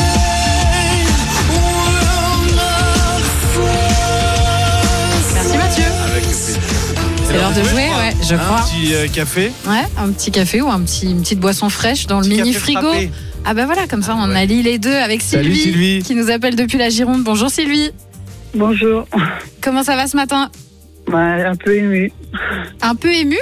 Merci Mathieu. Avec plaisir. C'est l'heure de jouer, ouais, je Un crois. petit euh, café. Ouais, un petit café ou un petit, une petite boisson fraîche dans le Petit mini café frigo. frappé. Ah ben voilà, comme ça on allie les deux avec Salut, Sylvie, Sylvie. qui nous appelle depuis la Gironde. Bonjour Sylvie. Bonjour. Comment ça va ce matin? Bah, un peu ému. Un peu ému?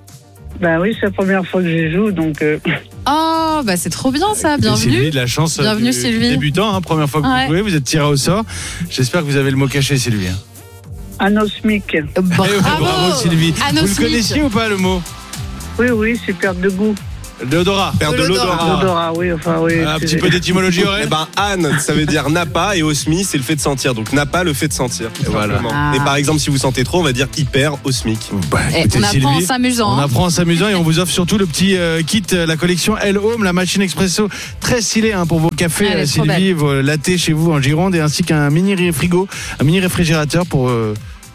Bah oui, c'est la première fois que je joue, donc... Euh... Oh, bah c'est trop bien ça, bienvenue. Sylvie, de la chance. Bienvenue du Sylvie. Débutant, hein, première fois que Ouais. vous jouez, vous êtes tiré au sort. J'espère que vous avez le mot caché, Sylvie. Anosmique. Bravo, Bravo Sylvie. Anosmique. Vous le connaissiez ou pas le mot? Oui, oui, c'est perte de goût. L'odorat. Perte de l'odorat. L'odorat, oui, enfin, oui. Un c'est- petit peu d'étymologie aurait. Eh ben, Anne, ça veut dire n'a pas, et osmi, c'est le fait de sentir. Donc, n'a pas le fait de sentir. tout Voilà. simplement. Ah. Et par exemple, si vous sentez trop, on va dire hyper osmique. Bah, Eh, écoutez, on apprend Sylvie, en s'amusant. On hein. apprend en s'amusant et on vous offre surtout le petit euh, kit, euh, la collection L Home, la machine expresso très stylée hein, pour vos cafés, Elle est euh, trop Sylvie, vos lattés chez vous en Gironde, et ainsi qu'un mini frigo, un mini réfrigérateur pour. Euh,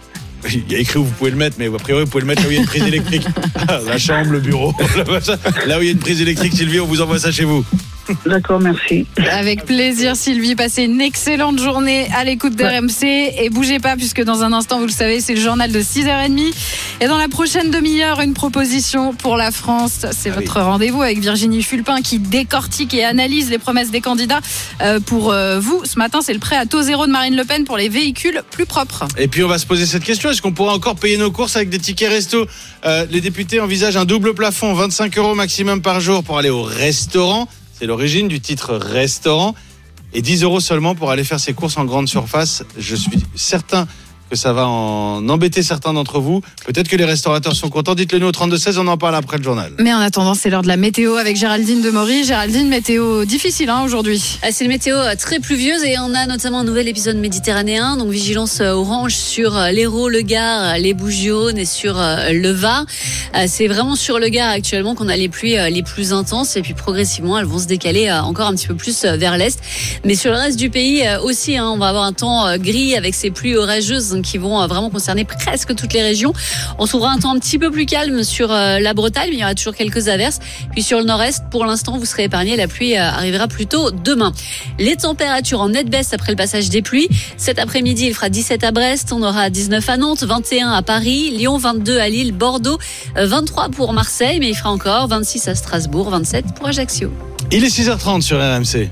il y a écrit où vous pouvez le mettre, mais a priori vous pouvez le mettre là où il y a une prise électrique. La chambre, le bureau, là où il y a une prise électrique, Sylvie, on vous envoie ça chez vous. D'accord, merci. Avec plaisir Sylvie, passez une excellente journée à l'écoute d'R M C et bougez pas puisque dans un instant vous le savez c'est le journal de six heures trente et dans la prochaine demi-heure une proposition pour la France, c'est Ah votre rendez-vous avec Virginie Fulpin qui décortique et analyse les promesses des candidats euh, pour euh, vous. Ce matin c'est le prêt à taux zéro de Marine Le Pen pour les véhicules plus propres. Et puis on va se poser cette question, est-ce qu'on pourra encore payer nos courses avec des tickets resto? euh, Les députés envisagent un double plafond, vingt-cinq euros maximum par jour pour aller au restaurant. C'est l'origine du titre restaurant. Et dix euros seulement pour aller faire ses courses en grande surface. Je suis certain que ça va en embêter certains d'entre vous. Peut-être que les restaurateurs sont contents. Dites-le nous au trente-deux seize, on en parle après le journal. Mais en attendant c'est l'heure de la météo avec Géraldine Demory. Géraldine, météo difficile hein, aujourd'hui. Ah, c'est une météo très pluvieuse et on a notamment un nouvel épisode méditerranéen, donc vigilance orange sur l'Hérault, le Gard, les Bouches-du-Rhône et sur le Var. C'est vraiment sur le Gard actuellement qu'on a les pluies les plus intenses et puis progressivement elles vont se décaler encore un petit peu plus vers l'est. Mais sur le reste du pays aussi, hein, on va avoir un temps gris avec ces pluies orageuses qui vont vraiment concerner presque toutes les régions. On trouvera un temps un petit peu plus calme sur la Bretagne, mais il y aura toujours quelques averses. Puis sur le nord-est, pour l'instant, vous serez épargnés. La pluie arrivera plutôt demain. Les températures en nette baisse après le passage des pluies. Cet après-midi, il fera dix-sept à Brest, on aura dix-neuf à Nantes, vingt et un à Paris, Lyon vingt-deux à Lille, Bordeaux, vingt-trois pour Marseille, mais il fera encore vingt-six à Strasbourg, vingt-sept pour Ajaccio. Il est six heures trente sur R M C.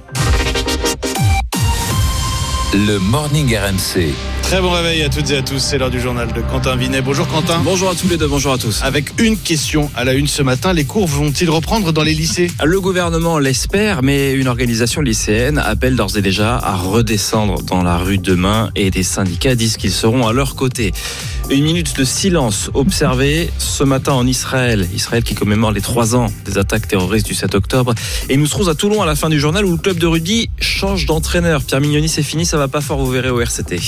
Le Morning R M C. Très bon réveil à toutes et à tous, c'est l'heure du journal de Quentin Vinet. Bonjour Quentin. Bonjour à tous les deux, bonjour à tous. Avec une question à la une ce matin, les cours vont-ils reprendre dans les lycées? Le gouvernement l'espère, mais une organisation lycéenne appelle d'ores et déjà à redescendre dans la rue demain et des syndicats disent qu'ils seront à leur côté. Une minute de silence observée ce matin en Israël. Israël qui commémore les trois ans des attaques terroristes du sept octobre. Et nous serons à Toulon à la fin du journal où le club de rugby change d'entraîneur. Pierre Mignoni, c'est fini, ça va pas fort, vous verrez au R C T.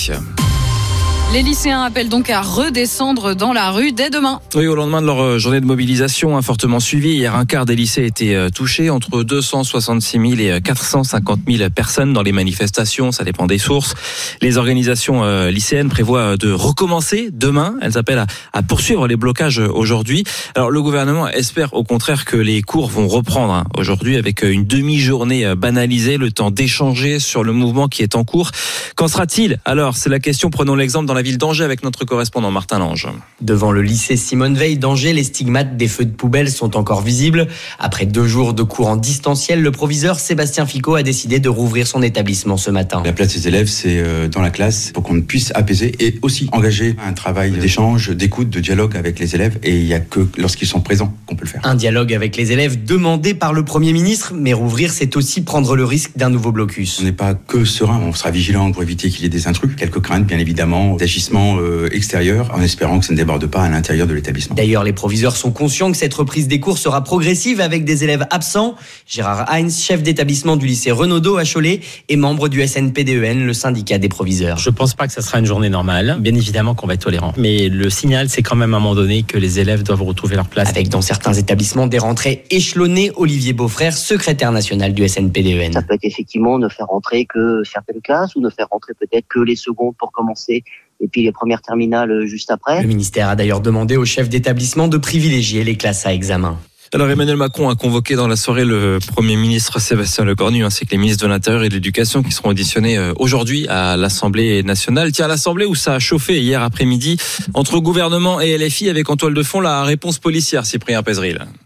Les lycéens appellent donc à redescendre dans la rue dès demain. Oui, au lendemain de leur journée de mobilisation, hein, fortement suivie, hier un quart des lycées étaient euh, touchés, entre deux cent soixante-six mille et quatre cent cinquante mille personnes dans les manifestations, ça dépend des sources. Les organisations euh, lycéennes prévoient de recommencer demain, elles appellent à, à poursuivre les blocages aujourd'hui. Alors le gouvernement espère au contraire que les cours vont reprendre hein, aujourd'hui avec une demi-journée banalisée, le temps d'échanger sur le mouvement qui est en cours. Qu'en sera-t-il? Alors c'est la question, prenons l'exemple dans la ville d'Angers avec notre correspondant Martin Lange. Devant le lycée Simone Veil d'Angers, les stigmates des feux de poubelle sont encore visibles. Après deux jours de cours en distanciel, le proviseur Sébastien Ficot a décidé de rouvrir son établissement ce matin. La place des élèves, c'est dans la classe pour qu'on puisse apaiser et aussi engager un travail d'échange, d'écoute, de dialogue avec les élèves. Et il n'y a que lorsqu'ils sont présents qu'on peut le faire. Un dialogue avec les élèves demandé par le Premier ministre, mais rouvrir, c'est aussi prendre le risque d'un nouveau blocus. On n'est pas que serein, on sera vigilant pour éviter qu'il y ait des intrus. Quelques craintes, bien évidemment, d'agissements euh, extérieurs, en espérant que ça ne déborde pas à l'intérieur de l'établissement. D'ailleurs, les proviseurs sont conscients que cette reprise des cours sera progressive avec des élèves absents. Gérard Heinz, chef d'établissement du lycée Renaudot à Cholet et membre du S N P D E N, le syndicat des proviseurs. Je pense pas que ça sera une journée normale. Bien évidemment qu'on va être tolérant. Mais le signal, c'est quand même à un moment donné que les élèves doivent retrouver leur place. Avec dans certains établissements des rentrées échelonnées, Olivier Beaufrère, secrétaire national du S N P D E N. Ça peut être effectivement ne faire rentrer que certaines classes ou ne faire rentrer peut-être que les secondes pour commencer et puis les premières terminales juste après. Le ministère a d'ailleurs demandé aux chefs d'établissement de privilégier les classes à examen. Alors Emmanuel Macron a convoqué dans la soirée le Premier ministre Sébastien Lecornu ainsi que les ministres de l'Intérieur et de l'Éducation qui seront auditionnés aujourd'hui à l'Assemblée nationale. Tiens, à l'Assemblée où ça a chauffé hier après-midi entre gouvernement et L F I avec en toile de fond la réponse policière, Cyprien Pézeril.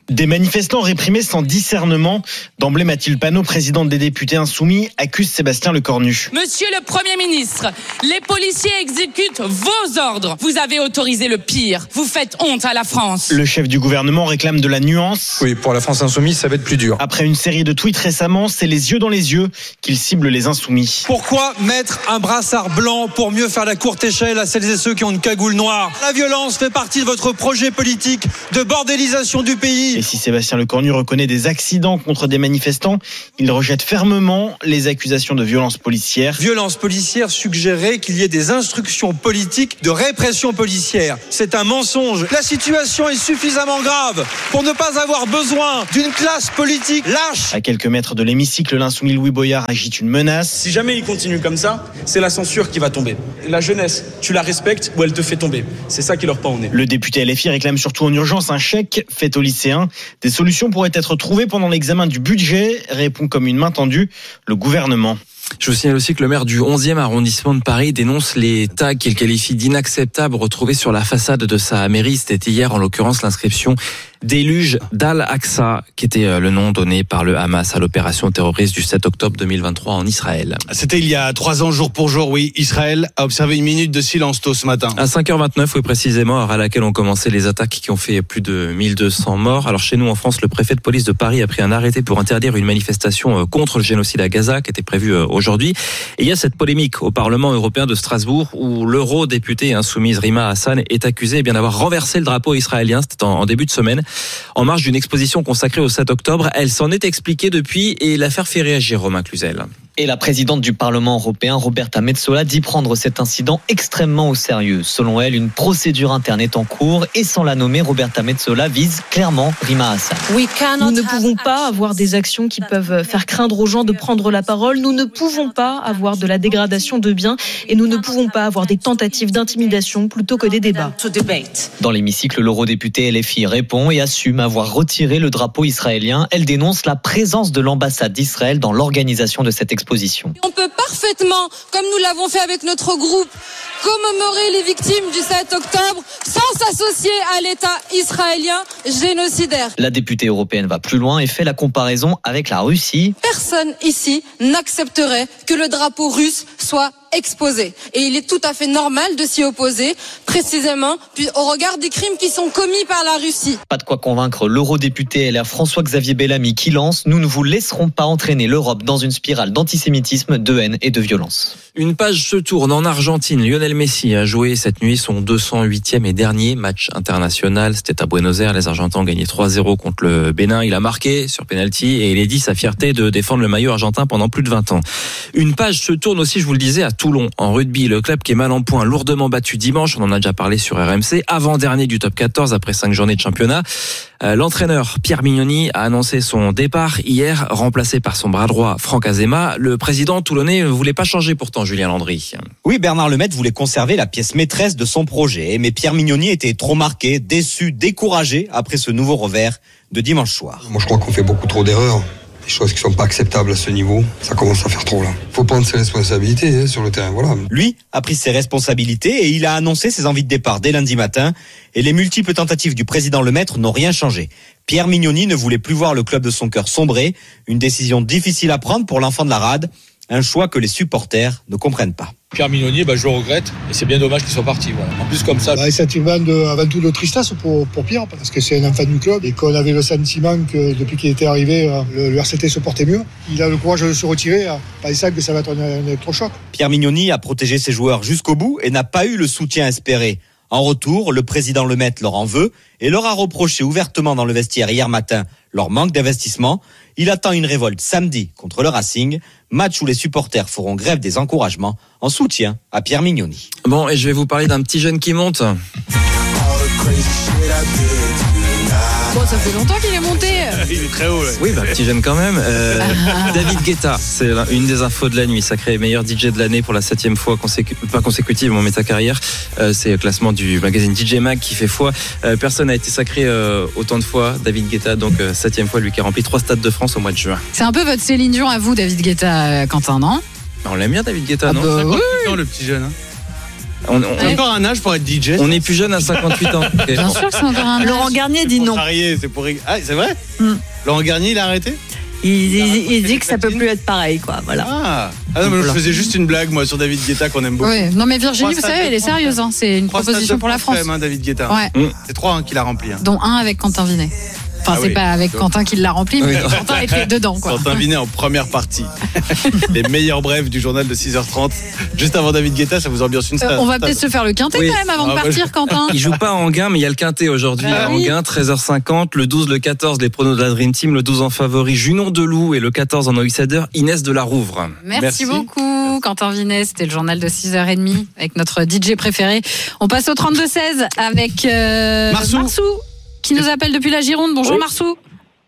Des manifestants réprimés sans discernement. D'emblée, Mathilde Panot, présidente des députés insoumis, accuse Sébastien Lecornu. Monsieur le Premier ministre, les policiers exécutent vos ordres. Vous avez autorisé le pire. Vous faites honte à la France. Le chef du gouvernement réclame de la nuance. Oui, pour la France insoumise, ça va être plus dur. Après une série de tweets récemment, c'est les yeux dans les yeux qu'il cible les insoumis. Pourquoi mettre un brassard blanc pour mieux faire la courte échelle à celles et ceux qui ont une cagoule noire? La violence fait partie de votre projet politique de bordélisation du pays. Et si Sébastien Lecornu reconnaît des accidents contre des manifestants, il rejette fermement les accusations de violence policière. Violence policière suggérait qu'il y ait des instructions politiques de répression policière. C'est un mensonge. La situation est suffisamment grave pour ne pas avoir besoin d'une classe politique lâche. À quelques mètres de l'hémicycle, l'insoumis Louis Boyard agite une menace. Si jamais il continue comme ça, c'est la censure qui va tomber. La jeunesse, tu la respectes ou elle te fait tomber. C'est ça qui leur pend au nez. Le député L F I réclame surtout en urgence un chèque fait aux lycéens. Des solutions pourraient être trouvées pendant l'examen du budget, répond comme une main tendue le gouvernement. Je vous signale aussi que le maire du onzième arrondissement de Paris dénonce les tags qu'il qualifie d'inacceptables retrouvés sur la façade de sa mairie. C'était hier, en l'occurrence, l'inscription Déluge d'Al-Aqsa, qui était le nom donné par le Hamas à l'opération terroriste du sept octobre deux mille vingt-trois en Israël. C'était il y a trois ans, jour pour jour, oui. Israël a observé une minute de silence tôt ce matin. À cinq heures vingt-neuf, oui, précisément, heure à laquelle ont commencé les attaques qui ont fait plus de mille deux cents morts. Alors chez nous, en France, le préfet de police de Paris a pris un arrêté pour interdire une manifestation contre le génocide à Gaza, qui était prévue aujourd'hui. Et il y a cette polémique au Parlement européen de Strasbourg, où l'eurodéputée insoumise Rima Hassan est accusée eh bien d'avoir renversé le drapeau israélien. C'était en, en début de semaine, en marge d'une exposition consacrée au sept octobre. Elle s'en est expliquée depuis et l'affaire fait réagir Romain Cluzel. Et la présidente du Parlement européen, Roberta Metsola, dit prendre cet incident extrêmement au sérieux. Selon elle, une procédure interne est en cours et sans la nommer, Roberta Metsola vise clairement Rima Hassan. Nous ne pouvons pas avoir des actions qui peuvent faire craindre aux gens de prendre la parole. Nous ne pouvons pas avoir de la dégradation de biens et nous ne pouvons pas avoir des tentatives d'intimidation plutôt que des débats. Dans l'hémicycle, l'eurodéputée L F I répond et assume avoir retiré le drapeau israélien. Elle dénonce la présence de l'ambassade d'Israël dans l'organisation de cette exposition. On peut parfaitement, comme nous l'avons fait avec notre groupe, commémorer les victimes du sept octobre sans s'associer à l'État israélien génocidaire. La députée européenne va plus loin et fait la comparaison avec la Russie. Personne ici n'accepterait que le drapeau russe soit exposé. Et il est tout à fait normal de s'y opposer, précisément au regard des crimes qui sont commis par la Russie. Pas de quoi convaincre l'eurodéputé L R François-Xavier Bellamy qui lance « Nous ne vous laisserons pas entraîner l'Europe dans une spirale d'antisémitisme, de haine et de violence ». Une page se tourne en Argentine. Lionel Messi a joué cette nuit son deux cent huitième et dernier match international. C'était à Buenos Aires. Les Argentins ont gagné trois zéro contre le Bénin. Il a marqué sur penalty et il a dit sa fierté de défendre le maillot argentin pendant plus de vingt ans. Une page se tourne aussi, je vous le disais, à Toulon, en rugby. Le club qui est mal en point, lourdement battu dimanche. On en a déjà parlé sur R M C. Avant-dernier du top quatorze après cinq journées de championnat. Euh, l'entraîneur Pierre Mignoni a annoncé son départ hier, remplacé par son bras droit Franck Azema. Le président toulonnais ne voulait pas changer pourtant, Julien Landry. Oui, Bernard Lemaitre voulait conserver la pièce maîtresse de son projet. Mais Pierre Mignoni était trop marqué, déçu, découragé après ce nouveau revers de dimanche soir. Moi, je crois qu'on fait beaucoup trop d'erreurs. Des choses qui sont pas acceptables à ce niveau. Ça commence à faire trop, là. Faut prendre ses responsabilités hein, sur le terrain, voilà. Lui a pris ses responsabilités et il a annoncé ses envies de départ dès lundi matin. Et les multiples tentatives du président Lemaitre n'ont rien changé. Pierre Mignoni ne voulait plus voir le club de son cœur sombrer. Une décision difficile à prendre pour l'enfant de la rade. Un choix que les supporters ne comprennent pas. Pierre Mignoni, bah, je le regrette et c'est bien dommage qu'il soit parti. Voilà. En plus comme ça. Bah, sentiment de, avant tout de tristesse pour, pour Pierre parce que c'est un enfant du club et qu'on avait le sentiment que depuis qu'il était arrivé, le, le R C T se portait mieux. Il a le courage de se retirer, pensant que ça va être un, un électrochoc. Pierre Mignoni a protégé ses joueurs jusqu'au bout et n'a pas eu le soutien espéré. En retour, le président Lemaitre leur en veut et leur a reproché ouvertement dans le vestiaire hier matin leur manque d'investissement. Il attend une révolte samedi contre le Racing, match où les supporters feront grève des encouragements en soutien à Pierre Mignoni. Bon, et je vais vous parler d'un petit jeune qui monte. Bon, ça fait longtemps qu'il est monté. Il est très haut. Là. Oui, bah, petit jeune quand même. Euh, David Guetta, c'est une des infos de la nuit. Sacré meilleur D J de l'année pour la septième fois, consécu- pas consécutive, mais sa carrière. Euh, c'est le classement du magazine D J Mag qui fait foi. Euh, personne n'a été sacré euh, autant de fois. David Guetta, donc euh, septième fois, lui qui a rempli trois stades de France au mois de juin. C'est un peu votre Céline Dion à vous, David Guetta, euh, Quentin, non? On l'aime bien, David Guetta, ah non bah, oui. Non, le petit jeune. Hein. On, on, C'est encore un âge pour être D J. on est plus jeune à cinquante-huit ans. Bien sûr que c'est encore un Laurent âge. Garnier dit Pour non. charrier, c'est pour rig- Ah, c'est vrai Mm. Laurent Garnier, il a arrêté Il, il- il dit que ça peut plus être pareil, quoi. Voilà. Ah, ah non, mais je faisais juste une blague, moi, sur David Guetta, qu'on aime beaucoup. Ouais. Non mais Virginie, Trois vous stades savez, de elle est France, sérieuse. Hein. C'est une Trois proposition stades de pour la France, France. quand même, hein, David Guetta. Ouais. Mm. C'est trois hein, qu'il a rempli. Hein. Dont un avec Quentin Vinet. Enfin, Ah c'est oui. pas avec Donc- Quentin qui l'a rempli, mais Oui. Quentin était dedans, quoi. Quentin Vinet en première partie. Les meilleurs brefs du journal de six heures trente. Juste avant David Guetta, ça vous ambiance une Euh, stade. on va peut-être se faire le quintet Oui. quand même avant Ah, de bah, partir, je- Quentin. Il joue pas à Enghien, mais il y a le quintet aujourd'hui Ah à oui. Enghien, treize heures cinquante, le douze, le quatorze, les pronos de la Dream Team, le douze en favori, Junon Deloup et le quatorze en outsider, Inès de la Rouvre. Merci, Merci. beaucoup, Quentin Vinet. C'était le journal de six heures trente avec notre D J préféré. On passe au trente-deux seize avec euh, Marsou. qui nous appelle depuis la Gironde. Bonjour Oui. Marsou.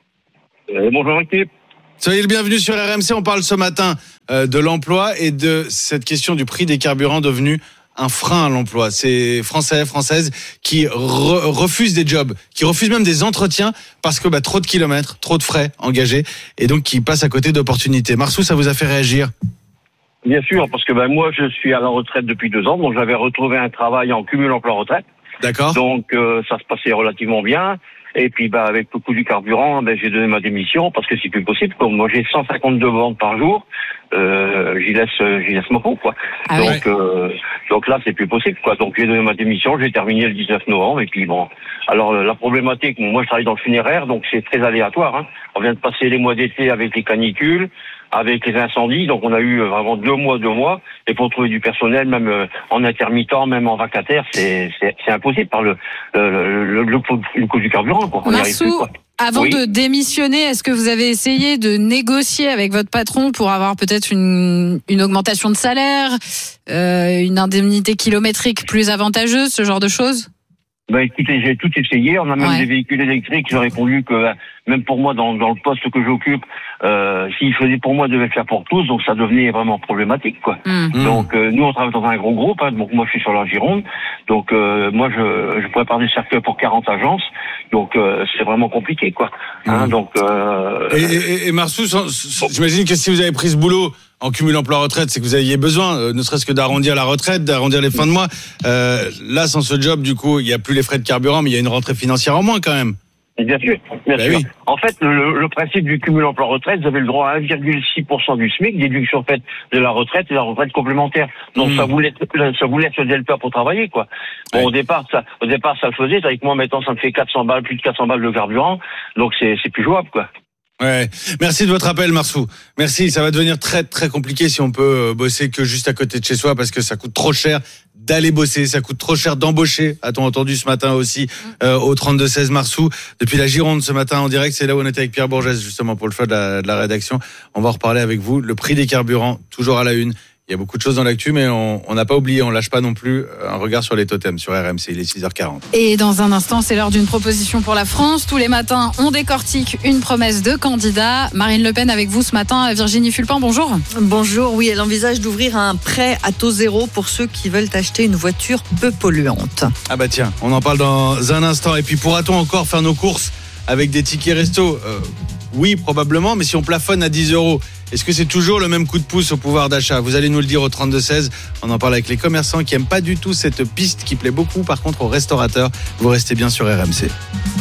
Euh, bonjour équipe. Soyez le bienvenu sur R M C. On parle ce matin euh, de l'emploi et de cette question du prix des carburants devenu un frein à l'emploi. C'est Français, Françaises qui re- refusent des jobs, qui refusent même des entretiens parce que bah, trop de kilomètres, trop de frais engagés et donc qui passent à côté d'opportunités. Marsou, ça vous a fait réagir? Bien sûr, parce que ben moi je suis à la retraite depuis deux ans, donc j'avais retrouvé un travail en cumul emploi-retraite. D'accord. Donc euh, ça se passait relativement bien. Et puis bah avec le coût du carburant, ben j'ai donné ma démission parce que c'est plus possible. Comme moi j'ai cent cinquante-deux ventes par jour, euh, j'y laisse j'y laisse ma peau quoi. Ah donc ouais. euh, donc là c'est plus possible quoi. Donc j'ai donné ma démission, j'ai terminé le dix-neuf novembre et puis bon. Alors euh, la problématique, bon, moi je travaille dans le funéraire, donc c'est très aléatoire. Hein. On vient de passer les mois d'été avec les canicules, avec les incendies, donc on a eu euh, vraiment deux mois, deux mois, et pour trouver du personnel, même euh, en intermittent, même en vacataire, c'est c'est, c'est impossible par le le, le, le, le, coût, le coût du carburant quoi. On n'y arrive plus Marsou, quoi. avant Oui. de démissionner, est-ce que vous avez essayé de négocier avec votre patron pour avoir peut-être une, une augmentation de salaire, euh, une indemnité kilométrique plus avantageuse, ce genre de choses? Ben écoutez, j'ai tout essayé. On a même Ouais. des véhicules électriques. J'ai répondu que euh, même pour moi, dans, dans le poste que j'occupe, euh, s'il faisait pour moi, il devait le faire pour tous. Donc ça devenait vraiment problématique, quoi. Mmh. Donc euh, nous, on travaille dans un gros groupe. Hein, donc moi, je suis sur la Gironde. Donc euh, moi, je, je prépare des cercueils pour quarante agences. Donc euh, c'est vraiment compliqué, quoi. Hein, Mmh. donc euh, Et, et, et Marsou, sans- sans- j'imagine que si vous avez pris ce boulot en cumul emploi-retraite, c'est que vous aviez besoin, euh, ne serait-ce que d'arrondir la retraite, d'arrondir les fins de mois. Euh, là, sans ce job, du coup, il n'y a plus les frais de carburant, mais il y a une rentrée financière en moins quand même. Bien sûr, bien Bah sûr. oui. En fait, le, le principe du cumul emploi-retraite, vous avez le droit à un virgule six pour cent du SMIC, déduction faite de la retraite et la retraite complémentaire. Donc Mmh. ça vous laisse, ça vous laisse le delta pour travailler, quoi. Bon, Ouais. au départ, ça, au départ, ça le faisait. Avec moi, maintenant, ça me fait quatre cents balles, plus de quatre cents balles de carburant. Donc c'est, c'est plus jouable, quoi. Ouais. Merci de votre appel, Marsou. Merci. Ça va devenir très très compliqué si on peut euh, bosser que juste à côté de chez soi parce que ça coûte trop cher d'aller bosser, ça coûte trop cher d'embaucher. A-t-on entendu ce matin aussi euh, au trente-deux seize Marsou depuis la Gironde ce matin en direct. C'est là où on était avec Pierre Bourgès justement pour le choix de la, de la rédaction. On va en reparler avec vous. Le prix des carburants toujours à la une. Il y a beaucoup de choses dans l'actu, mais on on n'a pas oublié, on lâche pas non plus un regard sur les totems sur R M C. Il est six heures quarante. Et dans un instant, c'est l'heure d'une proposition pour la France. Tous les matins, on décortique une promesse de candidat. Marine Le Pen avec vous ce matin. Virginie Fulpin, bonjour. Bonjour, oui, elle envisage d'ouvrir un prêt à taux zéro pour ceux qui veulent acheter une voiture peu polluante. Ah bah tiens, on en parle dans un instant. Et puis pourra-t-on encore faire nos courses avec des tickets resto? euh, Oui, probablement, mais si on plafonne à dix euros, est-ce que c'est toujours le même coup de pouce au pouvoir d'achat? Vous allez nous le dire au trente-deux seize. On en parle avec les commerçants qui aiment pas du tout cette piste qui plaît beaucoup, par contre, aux restaurateurs. Vous restez bien sur R M C.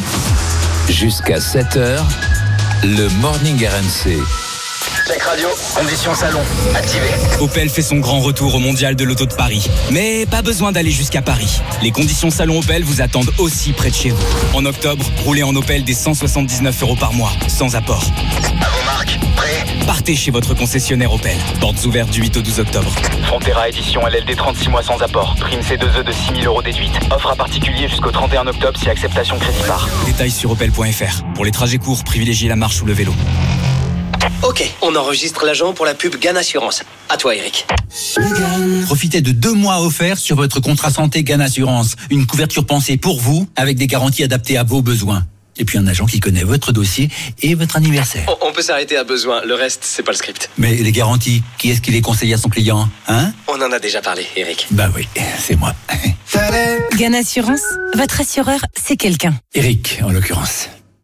Jusqu'à sept heures, le Morning R M C. Check radio, conditions salon, activé. Opel fait son grand retour au mondial de l'auto de Paris. Mais pas besoin d'aller jusqu'à Paris. Les conditions salon Opel vous attendent aussi près de chez vous. En octobre, roulez en Opel des cent soixante-dix-neuf euros par mois, sans apport. À vos marques, prêt? Partez chez votre concessionnaire Opel. Portes ouvertes du huit au douze octobre. Frontera édition L L D trente-six mois sans apport. Prime C deux E de six mille euros déduite. Offre à particulier jusqu'au trente et un octobre si acceptation crédit par. Détails sur opel point f r. Pour les trajets courts, privilégiez la marche ou le vélo. Ok, on enregistre l'agent pour la pub Gann Assurance. À toi, Eric. Profitez de deux mois offerts sur votre contrat santé Gann Assurance. Une couverture pensée pour vous, avec des garanties adaptées à vos besoins. Et puis un agent qui connaît votre dossier et votre anniversaire. On, on peut s'arrêter à besoin, le reste, c'est pas le script. Mais les garanties, qui est-ce qui les conseille à son client, hein? On en a déjà parlé, Eric. Bah oui, c'est moi. Gann Assurance, votre assureur, c'est quelqu'un. Eric, en l'occurrence.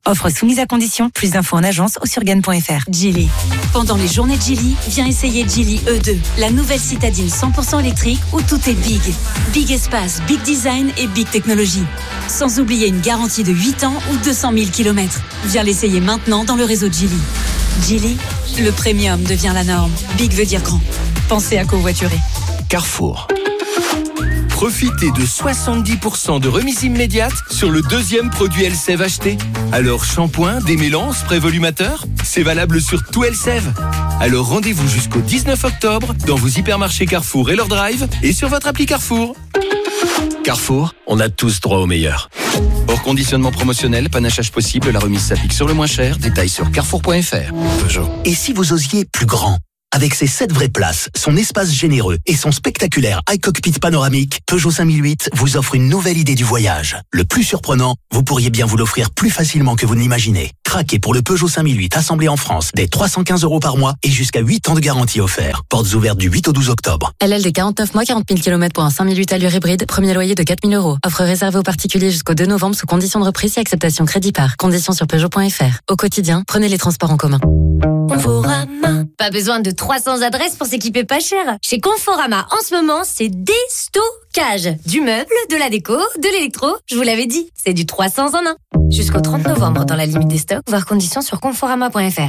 Offre soumise à condition. Plus d'infos en agence ou sur gagne point f r. Geely. Pendant les journées de Geely, viens essayer Geely E deux, la nouvelle citadine cent pour cent électrique où tout est big. Big espace, big design et big technologie. Sans oublier une garantie de huit ans ou deux cent mille kilomètres. Viens l'essayer maintenant dans le réseau Geely. Geely, le premium devient la norme. Big veut dire grand. Pensez à covoiturer. Carrefour. Profitez de soixante-dix pour cent de remise immédiate sur le deuxième produit Elseve acheté. Alors shampoing, démêlant, spray volumateur, c'est valable sur tout Elseve. Alors rendez-vous jusqu'au dix-neuf octobre dans vos hypermarchés Carrefour et leur drive et sur votre appli Carrefour. Carrefour, on a tous droit au meilleur. Hors conditionnement promotionnel, panachage possible, la remise s'applique sur le moins cher. Détails sur carrefour point f r. Peugeot. Et si vous osiez plus grand ? Avec ses sept vraies places, son espace généreux et son spectaculaire iCockpit panoramique, Peugeot cinq mille huit vous offre une nouvelle idée du voyage. Le plus surprenant, vous pourriez bien vous l'offrir plus facilement que vous ne l'imaginez. Craquez pour le Peugeot cinq mille huit assemblé en France dès trois cent quinze euros par mois et jusqu'à huit ans de garantie offert. Portes ouvertes du huit au douze octobre. L L D quarante-neuf mois, quarante mille kilomètres pour un cinq mille huit allure hybride, premier loyer de quatre mille euros. Offre réservée aux particuliers jusqu'au deux novembre sous conditions de reprise et acceptation crédit par. Conditions sur Peugeot point f r. Au quotidien, prenez les transports en commun. Conforama. Pas besoin de trois cents adresses pour s'équiper pas cher. Chez Conforama, en ce moment, c'est déstockage. Du meuble, de la déco, de l'électro. Je vous l'avais dit, c'est du trois cents en un. Jusqu'au trente novembre, dans la limite des stocks, voir conditions sur conforama point f r.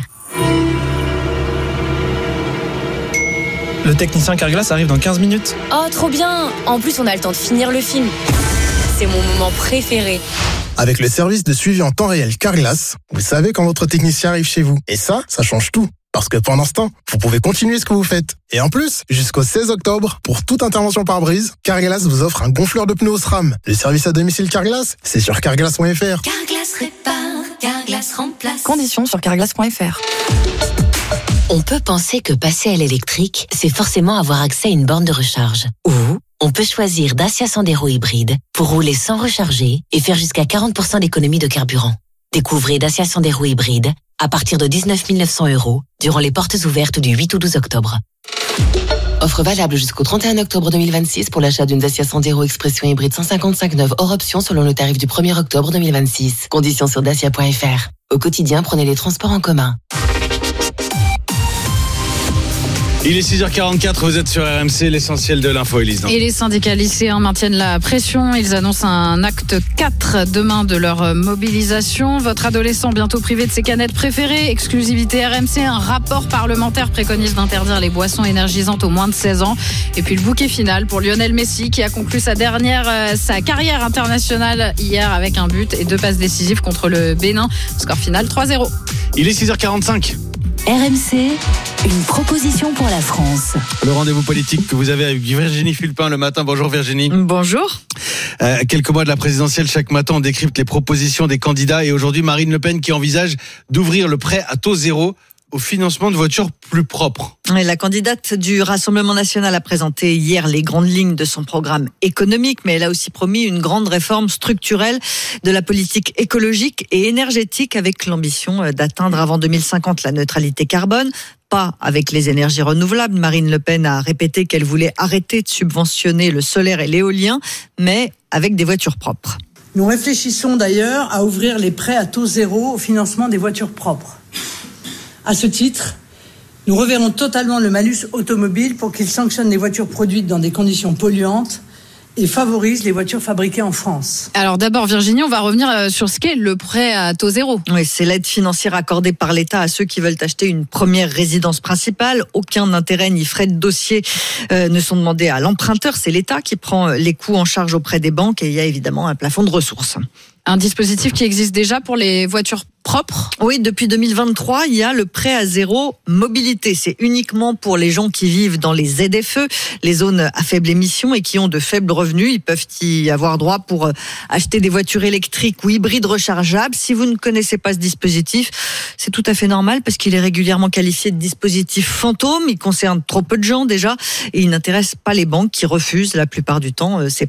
Le technicien Carglass arrive dans quinze minutes. Oh, trop bien. En plus, on a le temps de finir le film. C'est mon moment préféré. Avec le service de suivi en temps réel Carglass, vous savez quand votre technicien arrive chez vous. Et ça, ça change tout. Parce que pendant ce temps, vous pouvez continuer ce que vous faites. Et en plus, jusqu'au seize octobre, pour toute intervention par brise, Carglass vous offre un gonfleur de pneus au SRAM. Le service à domicile Carglass, c'est sur carglass point f r. Carglass répare, Carglass remplace. Conditions sur carglass point f r. On peut penser que passer à l'électrique, c'est forcément avoir accès à une borne de recharge. Ou on peut choisir Dacia Sandero hybride pour rouler sans recharger et faire jusqu'à quarante pour cent d'économie de carburant. Découvrez Dacia Sandero hybride à partir de dix-neuf mille neuf cents euros durant les portes ouvertes du huit au douze octobre. Offre valable jusqu'au trente et un octobre deux mille vingt-six pour l'achat d'une Dacia Sandero Expression hybride cent cinquante-cinq neuve hors option selon le tarif du premier octobre deux mille vingt-six. Conditions sur dacia point f r. Au quotidien, prenez les transports en commun. Il est six heures quarante-quatre, vous êtes sur R M C, l'essentiel de l'info, Élise. Et les syndicats lycéens maintiennent la pression. Ils annoncent un acte quatre demain de leur mobilisation. Votre adolescent bientôt privé de ses canettes préférées. Exclusivité R M C, un rapport parlementaire préconise d'interdire les boissons énergisantes aux moins de seize ans. Et puis le bouquet final pour Lionel Messi qui a conclu sa dernière, euh, sa carrière internationale hier avec un but et deux passes décisives contre le Bénin. Score final trois zéro. Il est six heures quarante-cinq. R M C, une proposition pour la France. Le rendez-vous politique que vous avez avec Virginie Fulpin le matin. Bonjour Virginie. Bonjour. Euh, quelques mois de la présidentielle, chaque matin on décrypte les propositions des candidats et aujourd'hui Marine Le Pen qui envisage d'ouvrir le prêt à taux zéro au financement de voitures plus propres. Et la candidate du Rassemblement national a présenté hier les grandes lignes de son programme économique, mais elle a aussi promis une grande réforme structurelle de la politique écologique et énergétique avec l'ambition d'atteindre avant deux mille cinquante la neutralité carbone. Pas avec les énergies renouvelables. Marine Le Pen a répété qu'elle voulait arrêter de subventionner le solaire et l'éolien, mais avec des voitures propres. Nous réfléchissons d'ailleurs à ouvrir les prêts à taux zéro au financement des voitures propres. À ce titre, nous reverrons totalement le malus automobile pour qu'il sanctionne les voitures produites dans des conditions polluantes et favorise les voitures fabriquées en France. Alors d'abord Virginie, on va revenir sur ce qu'est le prêt à taux zéro. Oui, c'est l'aide financière accordée par l'État à ceux qui veulent acheter une première résidence principale. Aucun intérêt ni frais de dossier euh, ne sont demandés à l'emprunteur. C'est l'État qui prend les coûts en charge auprès des banques et il y a évidemment un plafond de ressources. Un dispositif qui existe déjà pour les voitures propres ? Oui, depuis deux mille vingt-trois, il y a le prêt à zéro mobilité. C'est uniquement pour les gens qui vivent dans les Z F E, les zones à faible émission et qui ont de faibles revenus. Ils peuvent y avoir droit pour acheter des voitures électriques ou hybrides rechargeables. Si vous ne connaissez pas ce dispositif, c'est tout à fait normal parce qu'il est régulièrement qualifié de dispositif fantôme. Il concerne trop peu de gens déjà et il n'intéresse pas les banques qui refusent la plupart du temps ces prêts.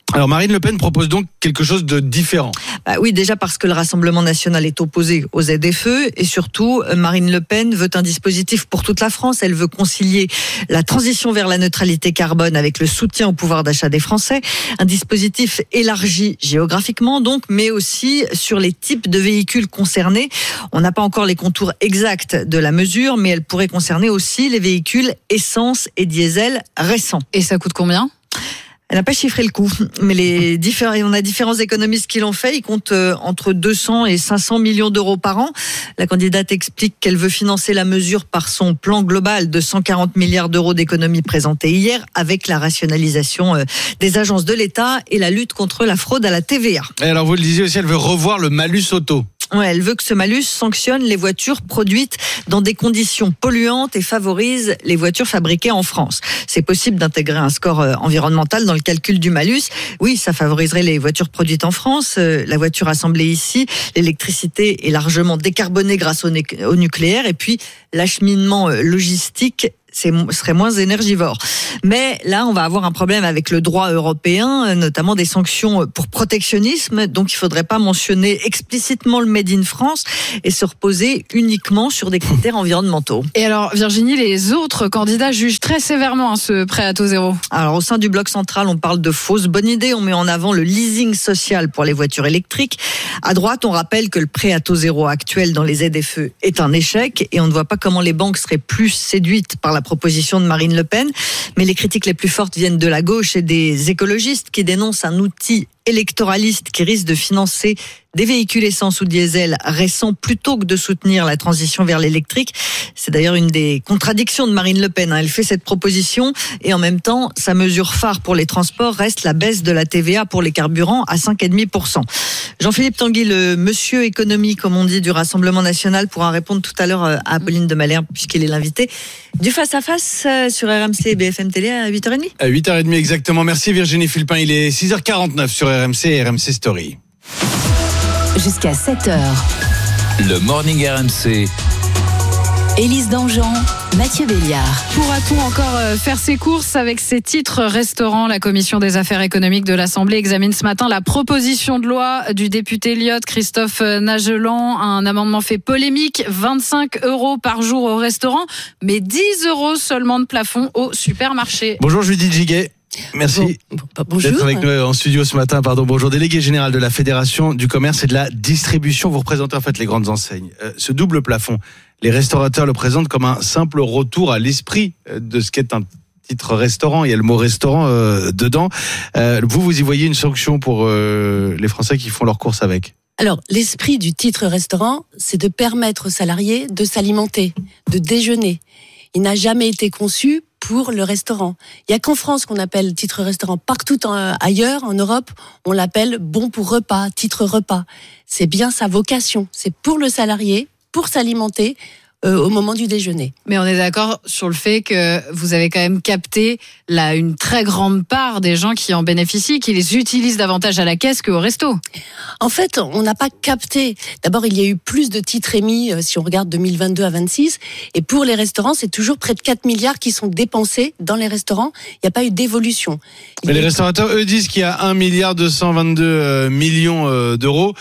Alors Marine Le Pen propose donc quelque chose de différent. Bah oui, déjà parce que le Rassemblement national est opposé aux Z F E et surtout Marine Le Pen veut un dispositif pour toute la France. Elle veut concilier la transition vers la neutralité carbone avec le soutien au pouvoir d'achat des Français. Un dispositif élargi géographiquement donc, mais aussi sur les types de véhicules concernés. On n'a pas encore les contours exacts de la mesure, mais elle pourrait concerner aussi les véhicules essence et diesel récents. Et ça coûte combien ? Elle n'a pas chiffré le coût, mais les différents, on a différents économistes qui l'ont fait. Ils comptent entre deux cents et cinq cents millions d'euros par an. La candidate explique qu'elle veut financer la mesure par son plan global de cent quarante milliards d'euros d'économies présenté hier, avec la rationalisation des agences de l'État et la lutte contre la fraude à la T V A. Et alors vous le disiez aussi, elle veut revoir le malus auto. Ouais, elle veut que ce malus sanctionne les voitures produites dans des conditions polluantes et favorise les voitures fabriquées en France. C'est possible d'intégrer un score environnemental dans le calcul du malus. Oui, ça favoriserait les voitures produites en France. La voiture assemblée ici, l'électricité est largement décarbonée grâce au, né- au nucléaire. Et puis, l'acheminement logistique c'est, serait moins énergivore. Mais là, on va avoir un problème avec le droit européen, notamment des sanctions pour protectionnisme. Donc, il ne faudrait pas mentionner explicitement le Made in France et se reposer uniquement sur des critères environnementaux. Et alors, Virginie, les autres candidats jugent très sévèrement ce prêt à taux zéro. Alors, au sein du bloc central, on parle de fausses bonnes idées. On met en avant le leasing social pour les voitures électriques. À droite, on rappelle que le prêt à taux zéro actuel dans les Z F E est un échec et on ne voit pas comment les banques seraient plus séduites par la proposition de Marine Le Pen. Mais les critiques les plus fortes viennent de la gauche et des écologistes qui dénoncent un outil électoraliste qui risque de financer des véhicules essence ou diesel récents plutôt que de soutenir la transition vers l'électrique. C'est d'ailleurs une des contradictions de Marine Le Pen. Elle fait cette proposition et en même temps, sa mesure phare pour les transports reste la baisse de la T V A pour les carburants à cinq virgule cinq pour cent. Jean-Philippe Tanguy, le monsieur économie, comme on dit, du Rassemblement national, pourra répondre tout à l'heure à Apolline de Malherbe puisqu'il est l'invité du face-à-face sur R M C et B F M Télé à huit heures trente. À huit heures trente exactement. Merci Virginie Fulpin. Il est six heures quarante-neuf sur R M C et R M C Story. Jusqu'à sept heures. Le Morning R M C. Élise Dangean, Mathieu Béliard. Pourra-t-on encore faire ses courses avec ces titres restaurants ? La Commission des affaires économiques de l'Assemblée examine ce matin la proposition de loi du député Lyotte, Christophe Nagelan. Un amendement fait polémique, vingt-cinq euros par jour au restaurant, mais dix euros seulement de plafond au supermarché. Bonjour Judith Giguet. Merci bon, d'être avec nous en studio ce matin. Pardon, bonjour, délégué général de la Fédération du commerce et de la distribution. Vous représentez en fait les grandes enseignes. Euh, ce double plafond, les restaurateurs le présentent comme un simple retour à l'esprit de ce qu'est un titre restaurant. Il y a le mot restaurant euh, dedans. Euh, vous, vous y voyez une sanction pour euh, les Français qui font leurs courses avec ? Alors, l'esprit du titre restaurant, c'est de permettre aux salariés de s'alimenter, de déjeuner. Il n'a jamais été conçu pour le restaurant. Il n'y a qu'en France qu'on appelle titre restaurant. Partout en, ailleurs, en Europe, on l'appelle bon pour repas, titre repas. C'est bien sa vocation. C'est pour le salarié, pour s'alimenter euh, au moment du déjeuner. Mais on est d'accord sur le fait que vous avez quand même capté là, une très grande part des gens qui en bénéficient, qui les utilisent davantage à la caisse qu'au resto. En fait, on n'a pas capté. D'abord, il y a eu plus de titres émis euh, si on regarde deux mille vingt-deux à vingt-six. Et pour les restaurants, c'est toujours près de quatre milliards qui sont dépensés dans les restaurants. Il n'y a pas eu d'évolution. Mais les restaurateurs, eux, disent qu'il y a un milliard deux cent vingt-deux millions d'euros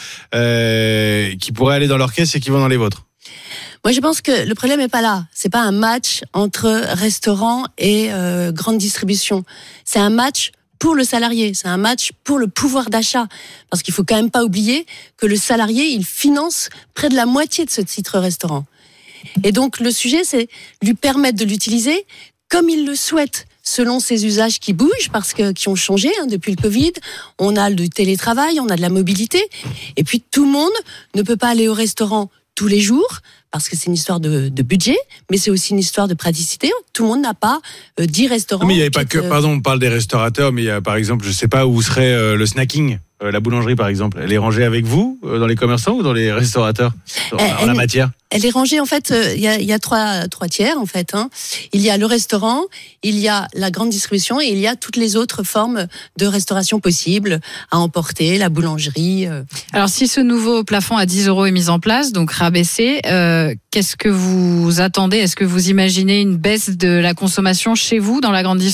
euh, qui pourraient aller dans leur caisse et qui vont dans les vôtres. Moi, je pense que le problème n'est pas là. C'est pas un match entre restaurants et euh, grande distribution. C'est un match pour le salarié. C'est un match pour le pouvoir d'achat. Parce qu'il faut quand même pas oublier que le salarié, il finance près de la moitié de ce titre restaurant. Et donc, le sujet, c'est lui permettre de l'utiliser comme il le souhaite, selon ses usages qui bougent, parce que qui ont changé hein, depuis le Covid. On a du télétravail, on a de la mobilité. Et puis, tout le monde ne peut pas aller au restaurant tous les jours, parce que c'est une histoire de, de budget, mais c'est aussi une histoire de praticité. Tout le monde n'a pas euh, dix restaurants. Non, mais il n'y avait pas que, euh... pardon, on parle des restaurateurs, mais il y a par exemple, je ne sais pas où serait euh, le snacking, euh, la boulangerie par exemple. Elle est rangée avec vous, euh, dans les commerçants ou dans les restaurateurs, en, en la matière ? Elle est rangée en fait, il euh, y, a, y a trois, trois tiers en fait. Hein. Il y a le restaurant, il y a la grande distribution et il y a toutes les autres formes de restauration possibles à emporter, la boulangerie. Euh. Alors si ce nouveau plafond à dix euros est mis en place, donc rabaissé, euh, qu'est-ce que vous attendez ? Est-ce que vous imaginez une baisse de la consommation chez vous dans la grande distribution ?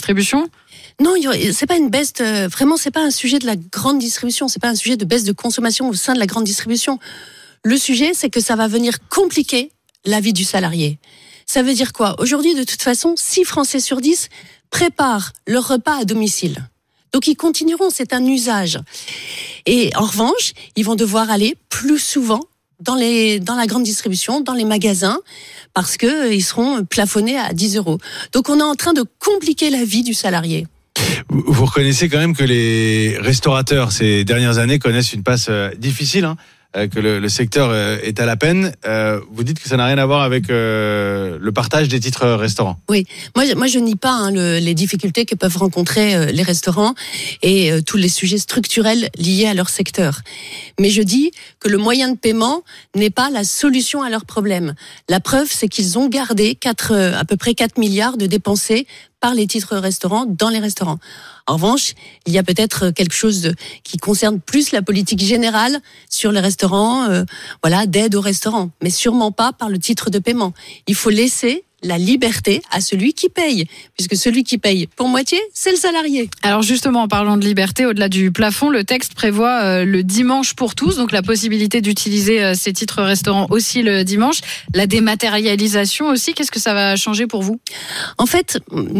Non, c'est pas une baisse. De, vraiment, c'est pas un sujet de la grande distribution. C'est pas un sujet de baisse de consommation au sein de la grande distribution. Le sujet, c'est que ça va venir compliquer la vie du salarié. Ça veut dire quoi ? Aujourd'hui, de toute façon, six Français sur dix préparent leur repas à domicile. Donc, ils continueront. C'est un usage. Et en revanche, ils vont devoir aller plus souvent dans les dans la grande distribution, dans les magasins, parce que euh, ils seront plafonnés à dix euros. Donc, on est en train de compliquer la vie du salarié. Vous reconnaissez quand même que les restaurateurs ces dernières années connaissent une passe euh, difficile, hein, euh, que le, le secteur euh, est à la peine. Euh, vous dites que ça n'a rien à voir avec euh, le partage des titres restaurants. Oui, moi, moi je nie pas hein, le, les difficultés que peuvent rencontrer euh, les restaurants et euh, tous les sujets structurels liés à leur secteur. Mais je dis que le moyen de paiement n'est pas la solution à leurs problèmes. La preuve, c'est qu'ils ont gardé quatre, euh, à peu près quatre milliards de dépensés par les titres restaurants dans les restaurants. En revanche, il y a peut-être quelque chose de, qui concerne plus la politique générale sur les restaurants, euh, voilà, d'aide aux restaurants, mais sûrement pas par le titre de paiement. Il faut laisser la liberté à celui qui paye, puisque celui qui paye pour moitié, c'est le salarié. Alors justement, en parlant de liberté, au-delà du plafond, le texte prévoit euh, le dimanche pour tous, donc la possibilité d'utiliser euh, ces titres restaurants aussi le dimanche, la dématérialisation aussi. Qu'est-ce que ça va changer pour vous ? En fait,